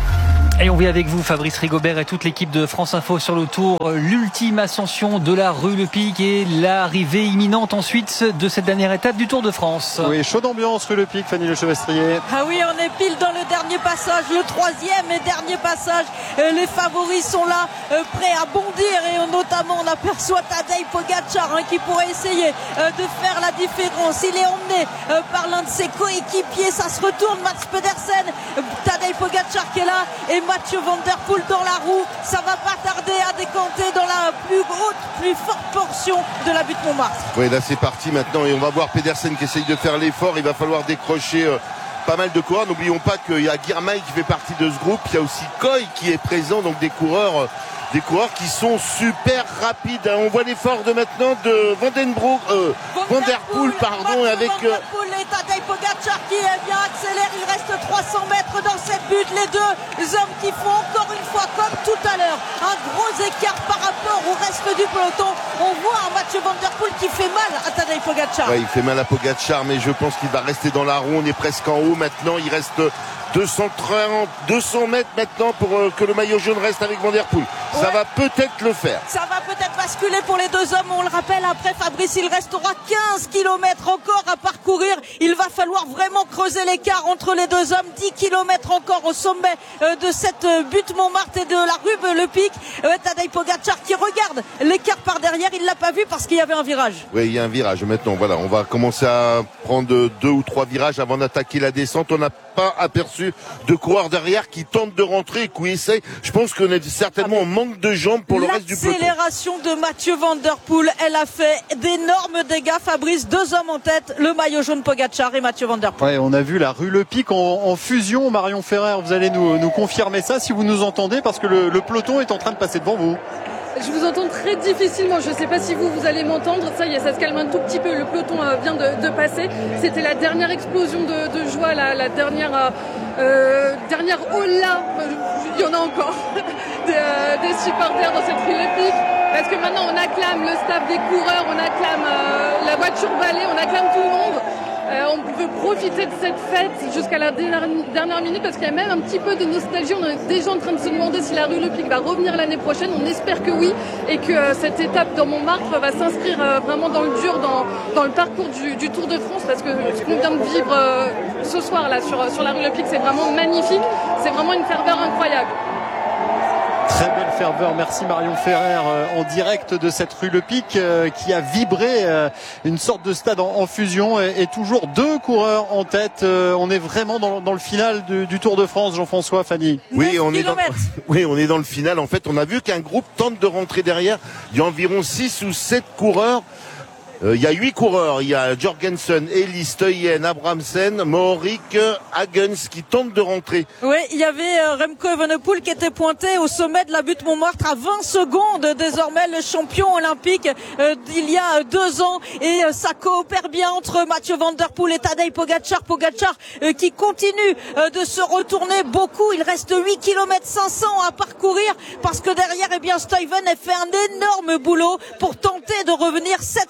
Et on vit avec vous, Fabrice Rigobert et toute l'équipe de France Info sur le Tour. L'ultime ascension de la rue Le Pic et l'arrivée imminente ensuite de cette dernière étape du Tour de France. Oui, chaude ambiance rue Le Pic, Fanny Le Chevestrier. Ah oui, on est pile dans le dernier passage, le troisième et dernier passage. Les favoris sont là, prêts à bondir et notamment on aperçoit Tadej Pogačar hein, qui pourrait essayer de faire la différence. Il est emmené par l'un de ses coéquipiers, ça se retourne, Mats Pedersen, Tadej Pogačar qui est là et Mathieu Van Der Poel dans la roue, ça va pas tarder à décanter dans la plus haute, plus forte portion de la butte Montmartre. Oui, là c'est parti maintenant et on va voir Pedersen qui essaye de faire l'effort. Il va falloir décrocher euh, pas mal de coureurs. N'oublions pas qu'il y a Girmay qui fait partie de ce groupe. Il y a aussi Koy qui est présent, donc des coureurs, euh, des coureurs qui sont super rapides. On voit l'effort de maintenant de Vandenbroek, euh, Van Der Poel, pardon, avec Van Der Poel et Tadej Pogačar qui eh bien accélère. Il reste trois cents mètres dans cette butte. Les deux hommes qui font encore une fois comme tout à l'heure un gros écart par rapport au reste du peloton. On voit un Mathieu Van Der Poel qui fait mal à Tadej Pogačar. Ouais, il fait mal à Pogačar, mais je pense qu'il va rester dans la roue. On est presque en haut maintenant. Il reste deux cent trente, deux cents mètres maintenant pour euh, que le maillot jaune reste avec Van Der Poel. Ça ouais. va peut-être le faire. Ça va peut-être basculer pour les deux hommes. On le rappelle, après Fabrice, il restera quinze kilomètres encore à parcourir. Il va falloir vraiment creuser l'écart entre les deux hommes. dix kilomètres encore au sommet euh, de cette euh, butte Montmartre et de la rue Le Pic. Euh, Tadej Pogačar qui regarde l'écart par derrière. Il l'a pas vu parce qu'il y avait un virage. Oui, il y a un virage. Maintenant, voilà, on va commencer à prendre deux ou trois virages avant d'attaquer la descente. On n'a pas aperçu de coureurs derrière qui tentent de rentrer et qui essayent. Je pense qu'on est certainement en manque de jambes pour le reste du peloton. L'accélération de Mathieu Van Der Poel, elle a fait d'énormes dégâts. Fabrice, deux hommes en tête, le maillot jaune Pogačar et Mathieu Van Der Poel. Ouais, on a vu la rue Le Pic en, en fusion. Marion Ferrer, vous allez nous, nous confirmer ça si vous nous entendez, parce que le, le peloton est en train de passer devant vous. Je vous entends très difficilement, je ne sais pas si vous, vous allez m'entendre. Ça y est, ça se calme un tout petit peu, le peloton vient de, de passer. C'était la dernière explosion de, de joie, la, la dernière, euh, dernière hola, il y en a encore, des, euh, des supporters dans cette rue Le Pic. Parce que maintenant on acclame le staff des coureurs, on acclame euh, la voiture balai, on acclame tout le monde. Euh, on peut profiter de cette fête jusqu'à la dernière, dernière minute parce qu'il y a même un petit peu de nostalgie. On est déjà en train de se demander si la rue Le Pic va revenir l'année prochaine. On espère que oui et que euh, cette étape dans Montmartre va s'inscrire euh, vraiment dans le dur, dans, dans le parcours du, du Tour de France, parce que ce qu'on vient de vivre euh, ce soir là sur, sur la rue Le Pic, c'est vraiment magnifique. C'est vraiment une ferveur incroyable. Très belle ferveur, merci Marion Ferrer euh, en direct de cette rue Le Pic euh, qui a vibré, euh, une sorte de stade en, en fusion et, et toujours deux coureurs en tête. Euh, on est vraiment dans, dans le final du, du Tour de France, Jean-François, Fanny. Oui, on est dans, oui, on est dans le final. En fait, on a vu qu'un groupe tente de rentrer derrière. Il y a environ six ou sept coureurs. Euh, il y a huit coureurs, il y a Jorgensen, Elie, Stuyven, Abramsen, Mohoric, Hagens qui tentent de rentrer. Oui, il y avait euh, Remco Evenepoel qui était pointé au sommet de la butte Montmartre à vingt secondes, désormais le champion olympique euh, d'il y a deux ans, et euh, ça coopère bien entre Mathieu Van Der Poel et Tadej Pogačar. Pogačar euh, qui continue euh, de se retourner beaucoup. Il reste huit kilomètres cinq cents à parcourir parce que derrière, eh bien, Stuyven a fait un énorme boulot pour tenter de revenir sept secondes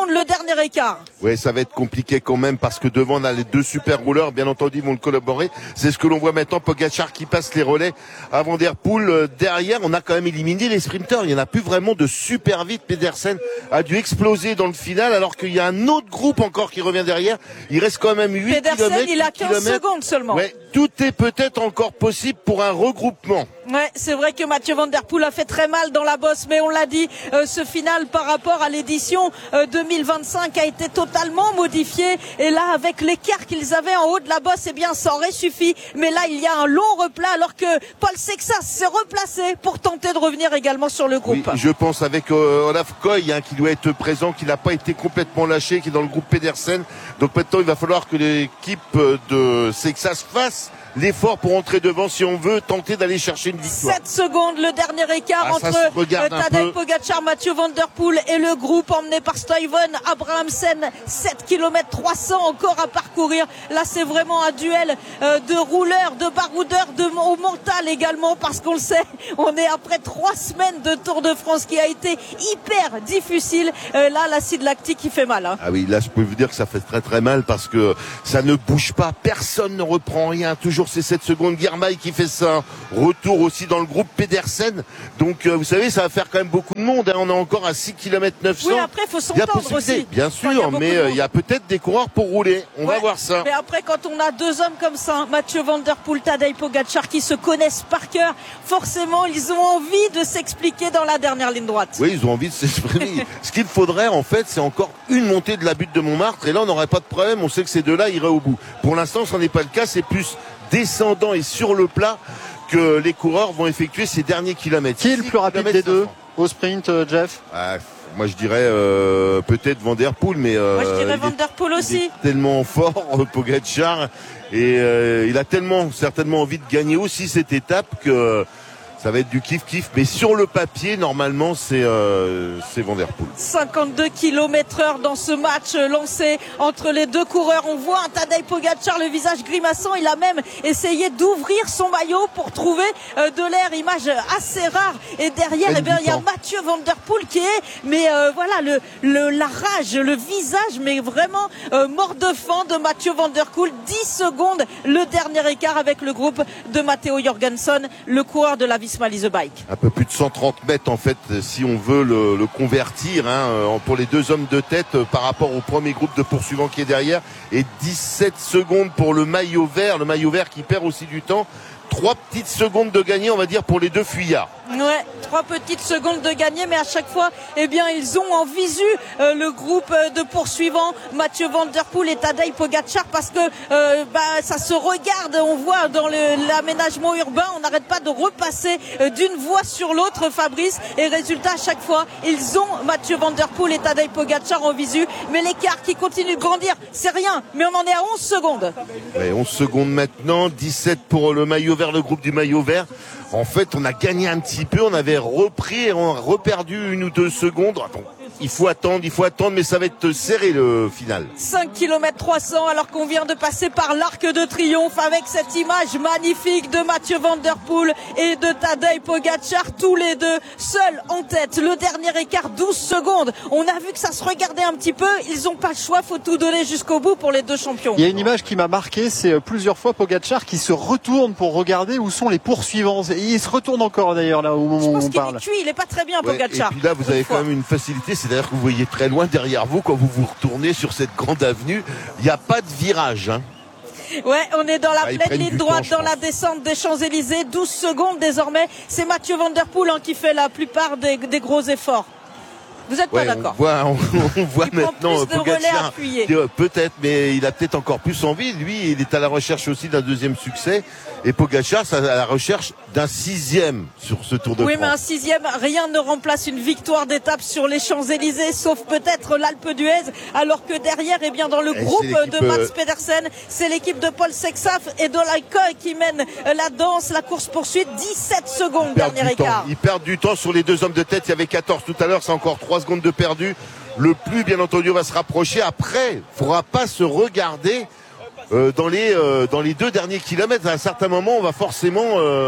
secondes le dernier écart. Oui, ça va être compliqué quand même parce que devant on a les deux super rouleurs, bien entendu, ils vont le collaborer. C'est ce que l'on voit maintenant, Pogačar qui passe les relais à Van der Poel. Derrière, on a quand même éliminé les sprinteurs. Il n'y en a plus vraiment de super vite. Pedersen a dû exploser dans le final alors qu'il y a un autre groupe encore qui revient derrière. Il reste quand même huit kilomètres. Pedersen, il a quinze secondes seulement. Ouais, tout est peut-être encore possible pour un regroupement. Ouais, c'est vrai que Mathieu Van Der Poel a fait très mal dans la bosse, mais on l'a dit, euh, ce final par rapport à l'édition euh, deux mille vingt-cinq a été totalement modifié. Et là, avec l'écart qu'ils avaient en haut de la bosse, eh bien, ça aurait suffi. Mais là, il y a un long replat, alors que Paul Sexas s'est replacé pour tenter de revenir également sur le groupe. Oui, je pense avec euh, Olaf Koy, hein, qui doit être présent, qui n'a pas été complètement lâché, qui est dans le groupe Pedersen. Donc maintenant, il va falloir que l'équipe de Sexas fasse l'effort pour entrer devant si on veut tenter d'aller chercher une victoire. sept secondes, le dernier écart ah, entre euh, Tadej Pogačar, Mathieu Van Der Poel et le groupe emmené par Stuyven Abrahamsen. sept kilomètres trois cents encore à parcourir. Là, c'est vraiment un duel euh, de rouleurs, de baroudeurs, de au mental également, parce qu'on le sait, on est après trois semaines de Tour de France qui a été hyper difficile. Euh, là, l'acide lactique qui fait mal. Hein. Ah oui, là, je peux vous dire que ça fait très très mal parce que ça ne bouge pas, personne ne reprend rien, toujours c'est sept secondes. Girmay qui fait ça. Retour aussi dans le groupe Pedersen. Donc, euh, vous savez, ça va faire quand même beaucoup de monde. Hein. On est encore à six kilomètres neuf cents. Oui, après, il faut s'entendre aussi. Bien sûr, enfin, mais il euh, y a peut-être des coureurs pour rouler. On ouais, va voir ça. Mais après, quand on a deux hommes comme ça, Mathieu Van Der Poel, Tadej Pogačar, qui se connaissent par cœur, forcément, ils ont envie de s'expliquer dans la dernière ligne droite. Oui, ils ont envie de s'exprimer. Ce qu'il faudrait, en fait, c'est encore une montée de la butte de Montmartre. Et là, on n'aurait pas de problème. On sait que ces deux-là iraient au bout. Pour l'instant, ce n'est pas le cas. C'est plus descendant et sur le plat que les coureurs vont effectuer ces derniers kilomètres. Qui est le plus rapide des deux au sprint, Jeff? ah, Moi je dirais euh, peut-être Van Der Poel, mais euh, moi je dirais Van Der Poel aussi. Il est tellement fort, Pogačar, et euh, il a tellement certainement envie de gagner aussi cette étape que ça va être du kiff-kiff, mais sur le papier, normalement, c'est euh, c'est Van Der Poel. cinquante-deux kilomètres heure dans ce match lancé entre les deux coureurs. On voit un Tadej Pogačar, le visage grimaçant. Il a même essayé d'ouvrir son maillot pour trouver euh, de l'air. Image assez rare. Et derrière, eh bien, il y a Mathieu Van Der Poel qui est, mais euh, voilà, le, le, la rage, le visage, mais vraiment euh, mort de faim de Mathieu Van Der Poel. dix secondes, le dernier écart avec le groupe de Matteo Jorgensen, le coureur de la Visma Lease Bike. Un peu plus de cent trente mètres en fait, si on veut le, le convertir hein, pour les deux hommes de tête par rapport au premier groupe de poursuivants qui est derrière, et dix-sept secondes pour le maillot vert, le maillot vert qui perd aussi du temps. Trois petites secondes de gagner, on va dire, pour les deux fuyards. Ouais, trois petites secondes de gagner, mais à chaque fois, eh bien, ils ont en visu euh, le groupe euh, de poursuivants, Mathieu Van Der Poel et Tadej Pogačar, parce que euh, bah, ça se regarde, on voit dans le, l'aménagement urbain, on n'arrête pas de repasser euh, d'une voie sur l'autre, Fabrice, et résultat, à chaque fois, ils ont Mathieu Van Der Poel et Tadej Pogačar en visu, mais l'écart qui continue de grandir, c'est rien, mais on en est à onze secondes. Ouais, onze secondes maintenant, dix-sept pour le maillot vert, le groupe du maillot vert. En fait, on a gagné un petit peu, on avait repris, on a reperdu une ou deux secondes. Attends, il faut attendre, il faut attendre, mais ça va être serré le final. cinq kilomètres trois cents alors qu'on vient de passer par l'Arc de Triomphe avec cette image magnifique de Mathieu Van Der Poel et de Tadej Pogačar, tous les deux seuls en tête. Le dernier écart, douze secondes. On a vu que ça se regardait un petit peu, ils n'ont pas le choix, faut tout donner jusqu'au bout pour les deux champions. Il y a une image qui m'a marqué, c'est plusieurs fois Pogačar qui se retourne pour regarder où sont les poursuivants. Il se retourne encore d'ailleurs là au moment où on parle. Je pense qu'il est cuit, il est pas très bien ouais, Pogačar. Et puis là, vous avez quand même une facilité, c'est-à-dire que vous voyez très loin derrière vous quand vous vous retournez sur cette grande avenue. Il n'y a pas de virage. Hein. Ouais, on est dans la ah, pleine ligne droite, dans la descente des Champs-Élysées. douze secondes désormais. C'est Mathieu Van Der Poel hein, qui fait la plupart des, des gros efforts. Vous n'êtes ouais, pas d'accord? On voit, on, on voit il maintenant Pogačar. Peut-être, mais il a peut-être encore plus envie. Lui, il est à la recherche aussi d'un deuxième succès. Et Pogačar, c'est à la recherche d'un sixième sur ce Tour de oui, France. Oui, mais un sixième, rien ne remplace une victoire d'étape sur les Champs-Élysées, sauf peut-être l'Alpe d'Huez, alors que derrière, eh bien, dans le et groupe de Mats Pedersen, c'est l'équipe de Paul Sexas et de Koy qui mène la danse, la course-poursuite, dix-sept secondes, dernier écart. Ils perdent du temps sur les deux hommes de tête, il y avait quatorze tout à l'heure, c'est encore trois secondes de perdu. Le plus, bien entendu, va se rapprocher. Après, il ne faudra pas se regarder Euh, dans les euh, dans les deux derniers kilomètres. À un certain moment, on va forcément euh,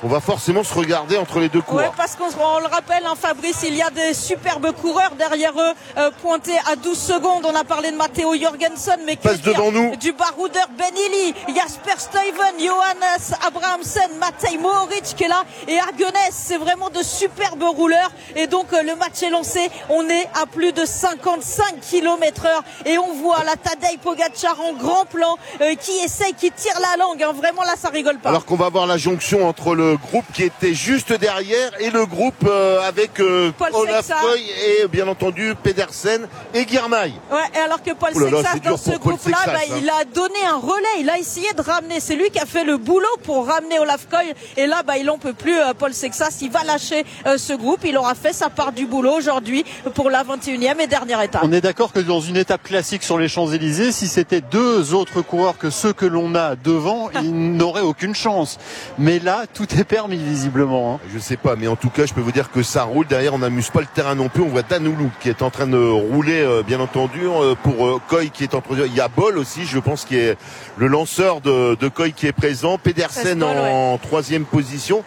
on va forcément se regarder entre les deux coureurs. Ouais, parce qu'on on le rappelle, hein, Fabrice, il y a des superbes coureurs derrière eux, euh, pointés à douze secondes. On a parlé de Matteo Jorgensen, mais que passe devant nous du baroudeur Ben Illy, Jasper Stuyven, Johannes Abrahamsen, Matej Mohoric qui est là, et Hagenes. C'est vraiment de superbes rouleurs. Et donc euh, le match est lancé. On est à plus de cinquante-cinq kilomètres heure et on voit la Tadej Pogačar en grand plan euh, qui essaye, qui tire la langue. Hein. Vraiment là, ça rigole pas. Alors qu'on va voir la jonction entre le groupe qui était juste derrière et le groupe euh, avec euh, Olaf Koy et bien entendu Pedersen et Girmay. Ouais, et alors que Paul Sexas dans ce groupe-là, bah, hein. il a donné un relais, il a essayé de ramener, c'est lui qui a fait le boulot pour ramener Olaf Koy et là bah, il en peut plus, euh, Paul Sexas, il va lâcher euh, ce groupe, il aura fait sa part du boulot aujourd'hui pour la vingt et unième et dernière étape. On est d'accord que dans une étape classique sur les Champs-Élysées, si c'était deux autres coureurs que ceux que l'on a devant, ils n'auraient aucune chance. Mais là, tout est permis visiblement. Hein. Je sais pas, mais en tout cas, je peux vous dire que ça roule. Derrière, on n'amuse pas le terrain non plus. On voit Danouilou qui est en train de rouler, euh, bien entendu, euh, pour euh, Koy qui est en train de... Il y a Boll aussi, je pense, qui est le lanceur de, de Koy qui est présent. Pedersen Ball, en ouais. troisième position.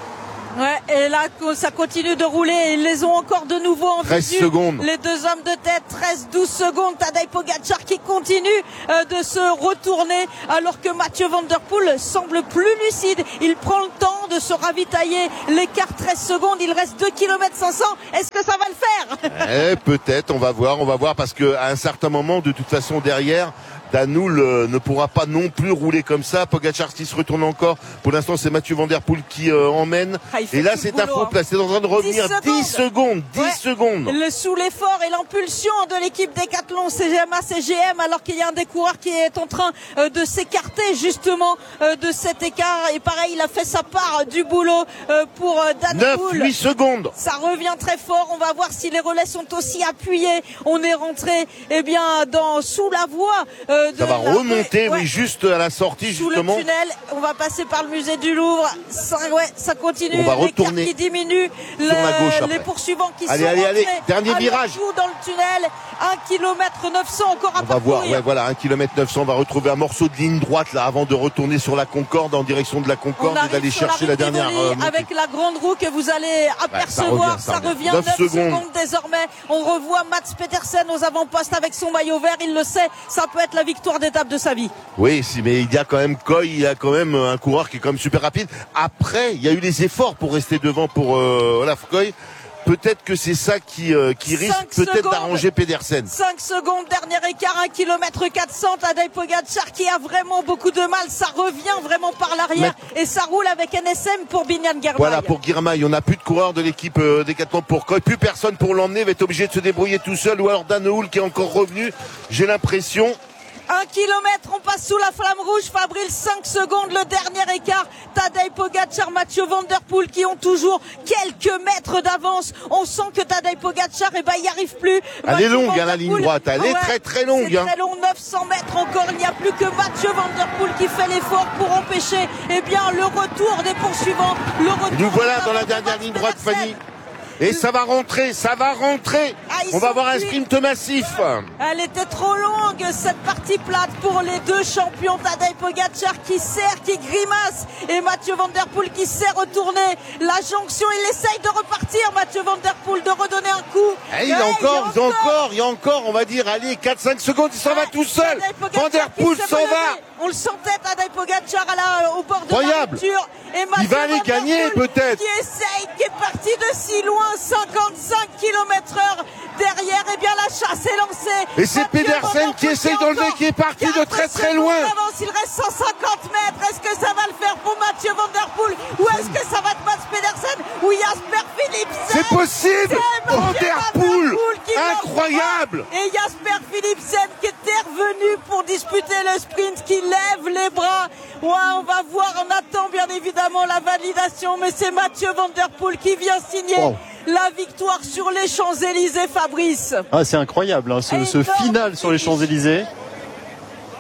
Ouais, et là, ça continue de rouler. Ils les ont encore de nouveau en treize visu. secondes. Les deux hommes de tête, treize douze secondes. Tadej Pogačar qui continue euh, de se retourner alors que Mathieu Van Der Poel semble plus lucide. Il prend le temps de se ravitailler. L'écart treize secondes. Il reste deux kilomètres cinq cents. Est-ce que ça va le faire? Eh, peut-être, on va voir, on va voir parce qu'à un certain moment, de toute façon, derrière, Danoul euh, ne pourra pas non plus rouler comme ça. Pogačar qui se retourne encore. Pour l'instant, c'est Mathieu Van Der Poel qui euh, emmène. Ah, et là, c'est un faux plat. C'est en train de revenir dix secondes. dix ouais. secondes. Le sous l'effort et l'impulsion de l'équipe Decathlon C G M A C G M, alors qu'il y a un des coureurs qui est en train euh, de s'écarter justement euh, de cet écart. Et pareil, il a fait sa part du boulot euh, pour euh, Danoul. neuf huit secondes. Ça revient très fort. On va voir si les relais sont aussi appuyés. On est rentré, eh bien, dans sous la voie. Euh, Ça va la... remonter, ouais. oui, juste à la sortie, sous justement. Le tunnel, on va passer par le musée du Louvre. Ça, ouais, ça continue. On va retourner qui diminue. Sur le, la gauche les poursuivants qui allez, sont allez, allez, dernier à virage. dans le tunnel. un kilomètre neuf cents encore à On va voir, ouais, voilà, un kilomètre neuf cents. On va retrouver un morceau de ligne droite là avant de retourner sur la Concorde, en direction de la Concorde et d'aller chercher la, la dernière. Euh, avec la grande roue que vous allez apercevoir. Ouais, ça revient, ça revient neuf secondes désormais. On revoit Mats Pedersen aux avant-postes avec son maillot vert. Il le sait, ça peut être la victoire d'étape de sa vie. Oui, mais il y a quand même Koy, il y a quand même un coureur qui est quand même super rapide. Après, il y a eu les efforts pour rester devant pour euh, Olaf Koy. Peut-être que c'est ça qui, euh, qui risque peut-être d'arranger Pedersen. cinq secondes, dernier écart, un kilomètre quatre cents. Tadej Pogačar qui a vraiment beaucoup de mal. Ça revient vraiment par l'arrière Mais... et ça roule avec N S M pour Biniam Girmay. Voilà, pour Girmay. On n'a plus de coureurs de l'équipe euh, Decathlon pour Koy. Plus personne pour l'emmener. Il va être obligé de se débrouiller tout seul. Ou alors Danoul qui est encore revenu. J'ai l'impression... Un kilomètre, on passe sous la flamme rouge. Fabrice, cinq secondes, le dernier écart. Tadej Pogačar, Mathieu Van Der Poel qui ont toujours quelques mètres d'avance. On sent que Tadej Pogačar, eh ben, il n'y arrive plus. Elle Mathieu est longue, hein, la ligne droite. Elle ouais, est très très longue. C'est hein. très long, neuf cents mètres encore. Il n'y a plus que Mathieu Van Der Poel qui fait l'effort pour empêcher, eh bien, le retour des poursuivants. Le retour Nous voilà dans la dernière ligne droite, Fanny. Et ça va rentrer, ça va rentrer. Ah, on va avoir un sprint massif. Elle était trop longue, cette partie plate pour les deux champions. Tadej Pogačar qui serre, qui grimace. Et Mathieu Van Der Poel qui sait retourner la jonction. Il essaye de repartir, Mathieu Van Der Poel, de redonner un coup. Et il y a encore, il y a encore, il y a encore, on va dire, allez, quatre cinq secondes, il s'en va tout seul. Van Der Poel s'en va. On le sentait, Tadej Pogačar à au bord de Incroyable. la voiture. Et il va aller gagner peut-être. Qui essaye, qui est parti de si loin, cinquante-cinq kilomètres heure. Derrière, et eh bien la chasse est lancée. Et c'est Pedersen qui essaye d'enlever, qui est parti de très très loin. Il reste cent cinquante mètres. Est-ce que ça va le faire pour Mathieu Van Der Poel ou est-ce que ça va être Mats Pedersen ou Jasper Philipsen? C'est possible. Van Der Poel, incroyable. Et Jasper Philipsen qui était revenu pour disputer le sprint, qui lève les bras. Ouais, on va voir, on attend bien évidemment la validation, mais c'est Mathieu Van Der Poel qui vient signer oh. la victoire sur les Champs-Élysées, Fabrice. Ah, c'est incroyable, hein, ce, ce final sur les Champs-Élysées.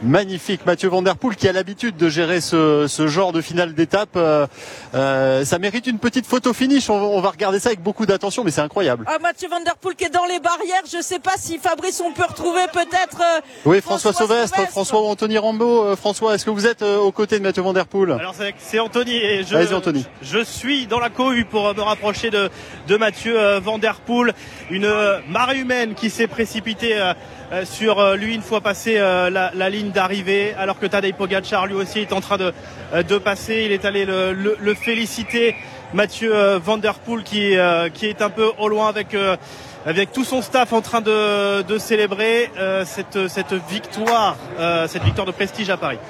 Magnifique, Mathieu Van Der Poel qui a l'habitude de gérer ce, ce genre de finale d'étape. Euh, euh, ça mérite une petite photo finish. On, on va regarder ça avec beaucoup d'attention, mais c'est incroyable. Ah, Mathieu Van Der Poel qui est dans les barrières. Je ne sais pas si Fabrice, on peut retrouver peut-être. Euh, oui, François, François Sauvestre, Sauvestre, François ou Anthony Rambaud. Euh, François, est-ce que vous êtes euh, aux côtés de Mathieu Van Der Poel? Alors c'est, c'est Anthony et je, Allez-y, Anthony. je suis dans la cohue pour euh, me rapprocher de, de Mathieu euh, Van Der Poel. Une euh, marée humaine qui s'est précipitée euh, euh, sur euh, lui une fois passé euh, la, la ligne d'arrivée, alors que Tadej Pogačar lui aussi est en train de, euh, de passer. Il est allé le, le, le féliciter, Mathieu euh, Van Der Poel qui, euh, qui est un peu au loin avec... Euh, avec tout son staff en train de, de célébrer euh, cette, cette victoire, euh, cette victoire de prestige à Paris.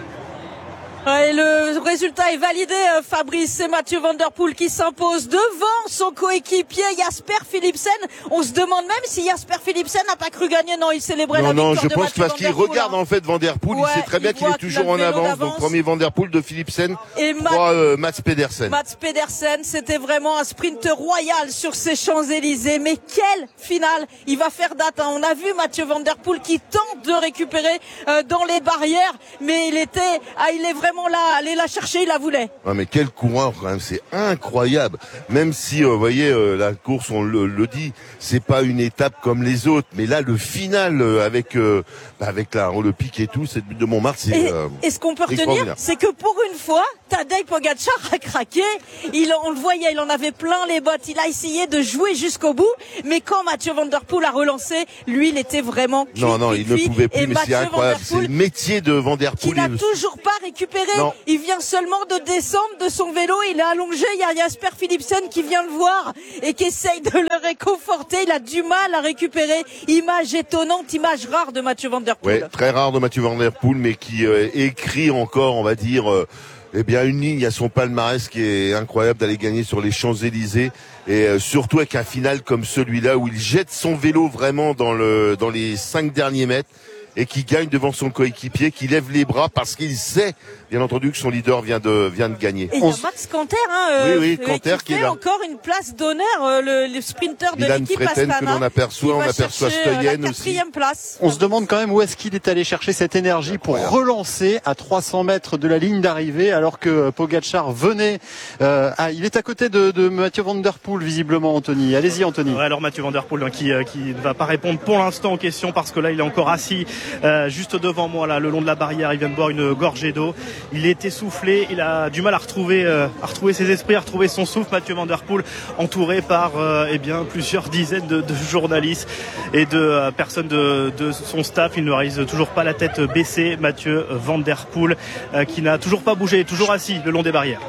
Et le résultat est validé, Fabrice. C'est Mathieu Van Der Poel qui s'impose devant son coéquipier Jasper Philipsen. On se demande même si Jasper Philipsen n'a pas cru gagner. Non, il célébrait non, la victoire non, je de pense Mathieu parce Van qu'il Der Poel, regarde hein. en fait Van Der Poel. Ouais, il sait très bien il qu'il est toujours en avance. d'avance. Donc premier Van Der Poel de Philipsen, Et Matt, trois euh, Mats Pedersen. Mats Pedersen, c'était vraiment un sprint royal sur ces Champs-Élysées. Mais quelle finale! Il va faire date, hein. On a vu Mathieu Van Der Poel qui tente de récupérer euh, dans les barrières, mais il était, ah, il est vraiment là, aller la chercher, il la voulait. Ah, mais quel coureur quand même, c'est incroyable. Même si, euh, vous voyez, euh, la course, on le, le dit, c'est pas une étape comme les autres, mais là, le final euh, avec euh, avec la, le pic et tout, cette butte de Montmartre, c'est. Et, euh, et ce qu'on peut retenir, c'est que pour une fois, Tadej Pogačar a craqué. Il, on le voyait, il en avait plein les bottes. Il a essayé de jouer jusqu'au bout, mais quand Mathieu Van Der Poel a relancé, lui, il était vraiment cuit, non, non, cuit, il ne pouvait plus, et mais Mathieu c'est incroyable. Van Der Poel, c'est le métier de Van Der Poel. qui n'a toujours pas récupéré. Non. Il vient seulement de descendre de son vélo. Il est allongé. Il y a Jasper Philipsen qui vient le voir et qui essaye de le réconforter. Il a du mal à récupérer. Image étonnante, image rare de Mathieu Van Der Poel. Ouais, très rare de Mathieu Van Der Poel, mais qui euh, écrit encore, on va dire, euh, eh bien une ligne à son palmarès qui est incroyable d'aller gagner sur les Champs-Élysées et euh, surtout avec un final comme celui-là où il jette son vélo vraiment dans le dans les cinq derniers mètres et qui gagne devant son coéquipier, qui lève les bras parce qu'il sait, bien entendu, que son leader vient de vient de gagner. Et il y a Max Canter, hein, euh, oui, oui, Canter qui, qui fait est là. encore une place d'honneur, euh, le, le sprinter de Milan l'équipe Freten, Astana, que l'on aperçoit, qui on va aperçoit chercher, euh, Stoyen la aussi. quatrième place. On se demande quand même où est-ce qu'il est allé chercher cette énergie pour relancer à trois cents mètres de la ligne d'arrivée alors que Pogačar venait. Euh, ah, il est à côté de, de Mathieu Van Der Poel visiblement, Anthony. Allez-y, Anthony. Ouais, alors Mathieu Van Der Poel hein, qui, euh, qui ne va pas répondre pour l'instant aux questions parce que là il est encore assis euh, juste devant moi là, le long de la barrière. Il vient de boire une gorgée d'eau. Il est essoufflé. Il a du mal à retrouver, euh, à retrouver ses esprits, à retrouver son souffle. Mathieu Van Der Poel entouré par euh, eh bien plusieurs dizaines de, de journalistes et de euh, personnes de, de son staff. Il ne réalise toujours pas la tête baissée. Mathieu Van Der Poel euh, qui n'a toujours pas bougé, toujours assis le long des barrières.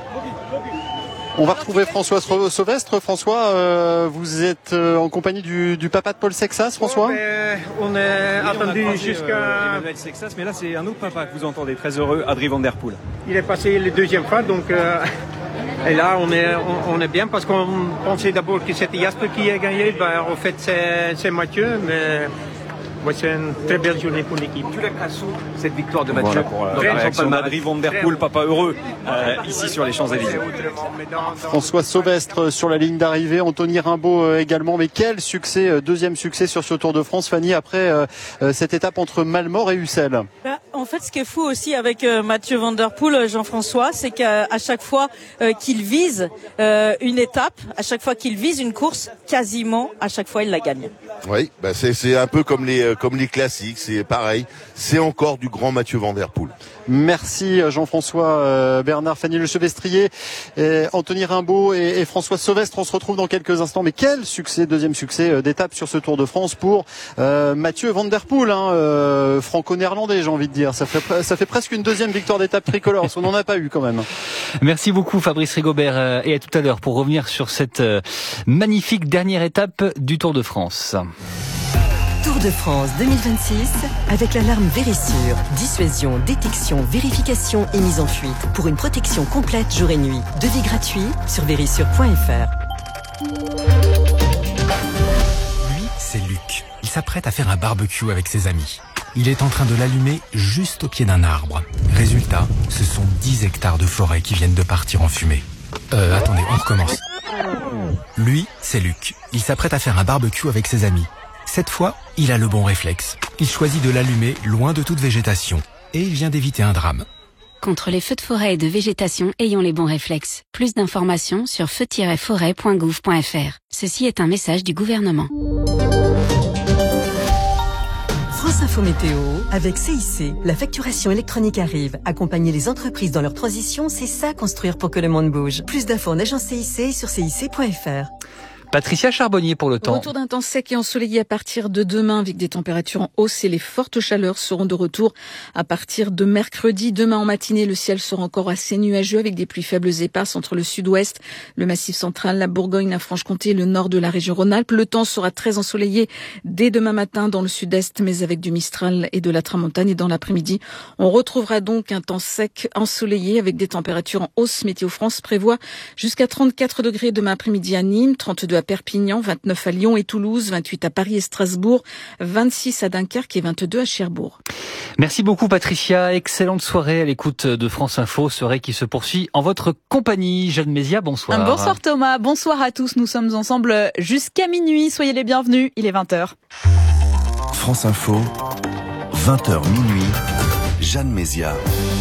On va retrouver François Sauvestre. François, euh, vous êtes euh, en compagnie du, du papa de Paul Sexas, François? Ouais, ben, on est oui, attendu on jusqu'à euh, Emmanuel Sexas, mais là c'est un autre papa que vous entendez, très heureux, Adrien Van Der Poel. Il est passé la deuxième fois, donc euh, et là on est on, on est bien parce qu'on pensait d'abord que c'était Jasper qui a gagné. Ben, en fait c'est, c'est Mathieu, mais ouais, c'est une très belle journée pour l'équipe. Tu l'as cassé cette victoire de Mathieu. Voilà pour euh, la réaction d'Adrien Van Der Poel, papa heureux, euh, ici sur les Champs-Élysées. François Sauvestre sur la ligne d'arrivée, Anthony Rimbaud euh, également. Mais quel succès, euh, deuxième succès sur ce Tour de France, Fanny, après euh, euh, cette étape entre Malmort et Ussel. Bah, en fait, ce qui est fou aussi avec euh, Mathieu Van Der Poel, Jean-François, c'est qu'à à chaque fois euh, qu'il vise euh, une étape, à chaque fois qu'il vise une course, quasiment à chaque fois il la gagne. Oui, bah c'est, c'est un peu comme les, comme les classiques, c'est pareil. C'est encore du grand Mathieu Van Der Poel. Merci Jean-François, euh, Bernard, Fanny Le Chevestrier, et Anthony Rimbaud et, et François Sauvestre. On se retrouve dans quelques instants. Mais quel succès, deuxième succès euh, d'étape sur ce Tour de France pour euh, Mathieu Van Der Poel, hein, euh, franco-néerlandais, j'ai envie de dire. Ça fait, ça fait presque une deuxième victoire d'étape tricolore, parce qu'on n'en a pas eu quand même. Merci beaucoup Fabrice Rigobert et à tout à l'heure pour revenir sur cette magnifique dernière étape du Tour de France. Tour de France deux mille vingt-six avec l'alarme Vérissure. Dissuasion, détection, vérification et mise en fuite pour une protection complète jour et nuit. Devis gratuit sur vérissure point f r. Lui, c'est Luc. Il s'apprête à faire un barbecue avec ses amis. Il est en train de l'allumer juste au pied d'un arbre. Résultat, ce sont dix hectares de forêt qui viennent de partir en fumée. Euh, attendez, on recommence. Lui, c'est Luc. Il s'apprête à faire un barbecue avec ses amis. Cette fois, il a le bon réflexe. Il choisit de l'allumer loin de toute végétation. et il vient d'éviter un drame. Contre les feux de forêt et de végétation, ayons les bons réflexes. Plus d'informations sur feu tiret forêt point gouv point f r. Ceci est un message du gouvernement. France Info Météo, avec C I C, la facturation électronique arrive. Accompagner les entreprises dans leur transition, c'est ça construire pour que le monde bouge. Plus d'infos en agence C I C sur C I C point f r. Patricia Charbonnier pour le temps. Retour d'un temps sec et ensoleillé à partir de demain avec des températures en hausse et les fortes chaleurs seront de retour à partir de mercredi. Demain en matinée, le ciel sera encore assez nuageux avec des pluies faibles et éparses entre le sud-ouest, le massif central, la Bourgogne, la Franche-Comté et le nord de la région Rhône-Alpes. Le temps sera très ensoleillé dès demain matin dans le sud-est, mais avec du mistral et de la tramontane. Et dans l'après-midi, on retrouvera donc un temps sec ensoleillé avec des températures en hausse. Météo France prévoit jusqu'à trente-quatre degrés demain après-midi à Nîmes, trente-deux à Perpignan, vingt-neuf à Lyon et Toulouse, vingt-huit à Paris et Strasbourg, vingt-six à Dunkerque et vingt-deux à Cherbourg. Merci beaucoup Patricia, excellente soirée à l'écoute de France Info, soirée qui se poursuit en votre compagnie. Jeanne Mézia, bonsoir. Bonsoir Thomas, bonsoir à tous, nous sommes ensemble jusqu'à minuit, soyez les bienvenus, il est vingt heures. France Info, vingt heures minuit, Jeanne Mézia.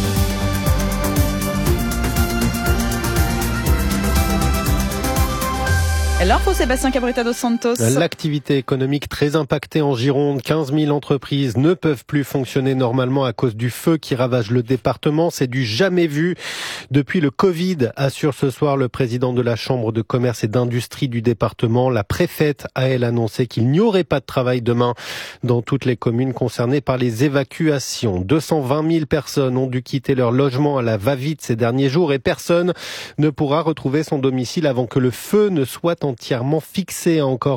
L'info, Sébastien Cabrita dos Santos. L'activité économique très impactée en Gironde. quinze mille entreprises ne peuvent plus fonctionner normalement à cause du feu qui ravage le département. C'est du jamais vu depuis le Covid, assure ce soir le président de la Chambre de commerce et d'industrie du département. La préfète a, elle, annoncé qu'il n'y aurait pas de travail demain dans toutes les communes concernées par les évacuations. deux cent vingt mille personnes ont dû quitter leur logement à la va-vite ces derniers jours et personne ne pourra retrouver son domicile avant que le feu ne soit entièrement fixé encore.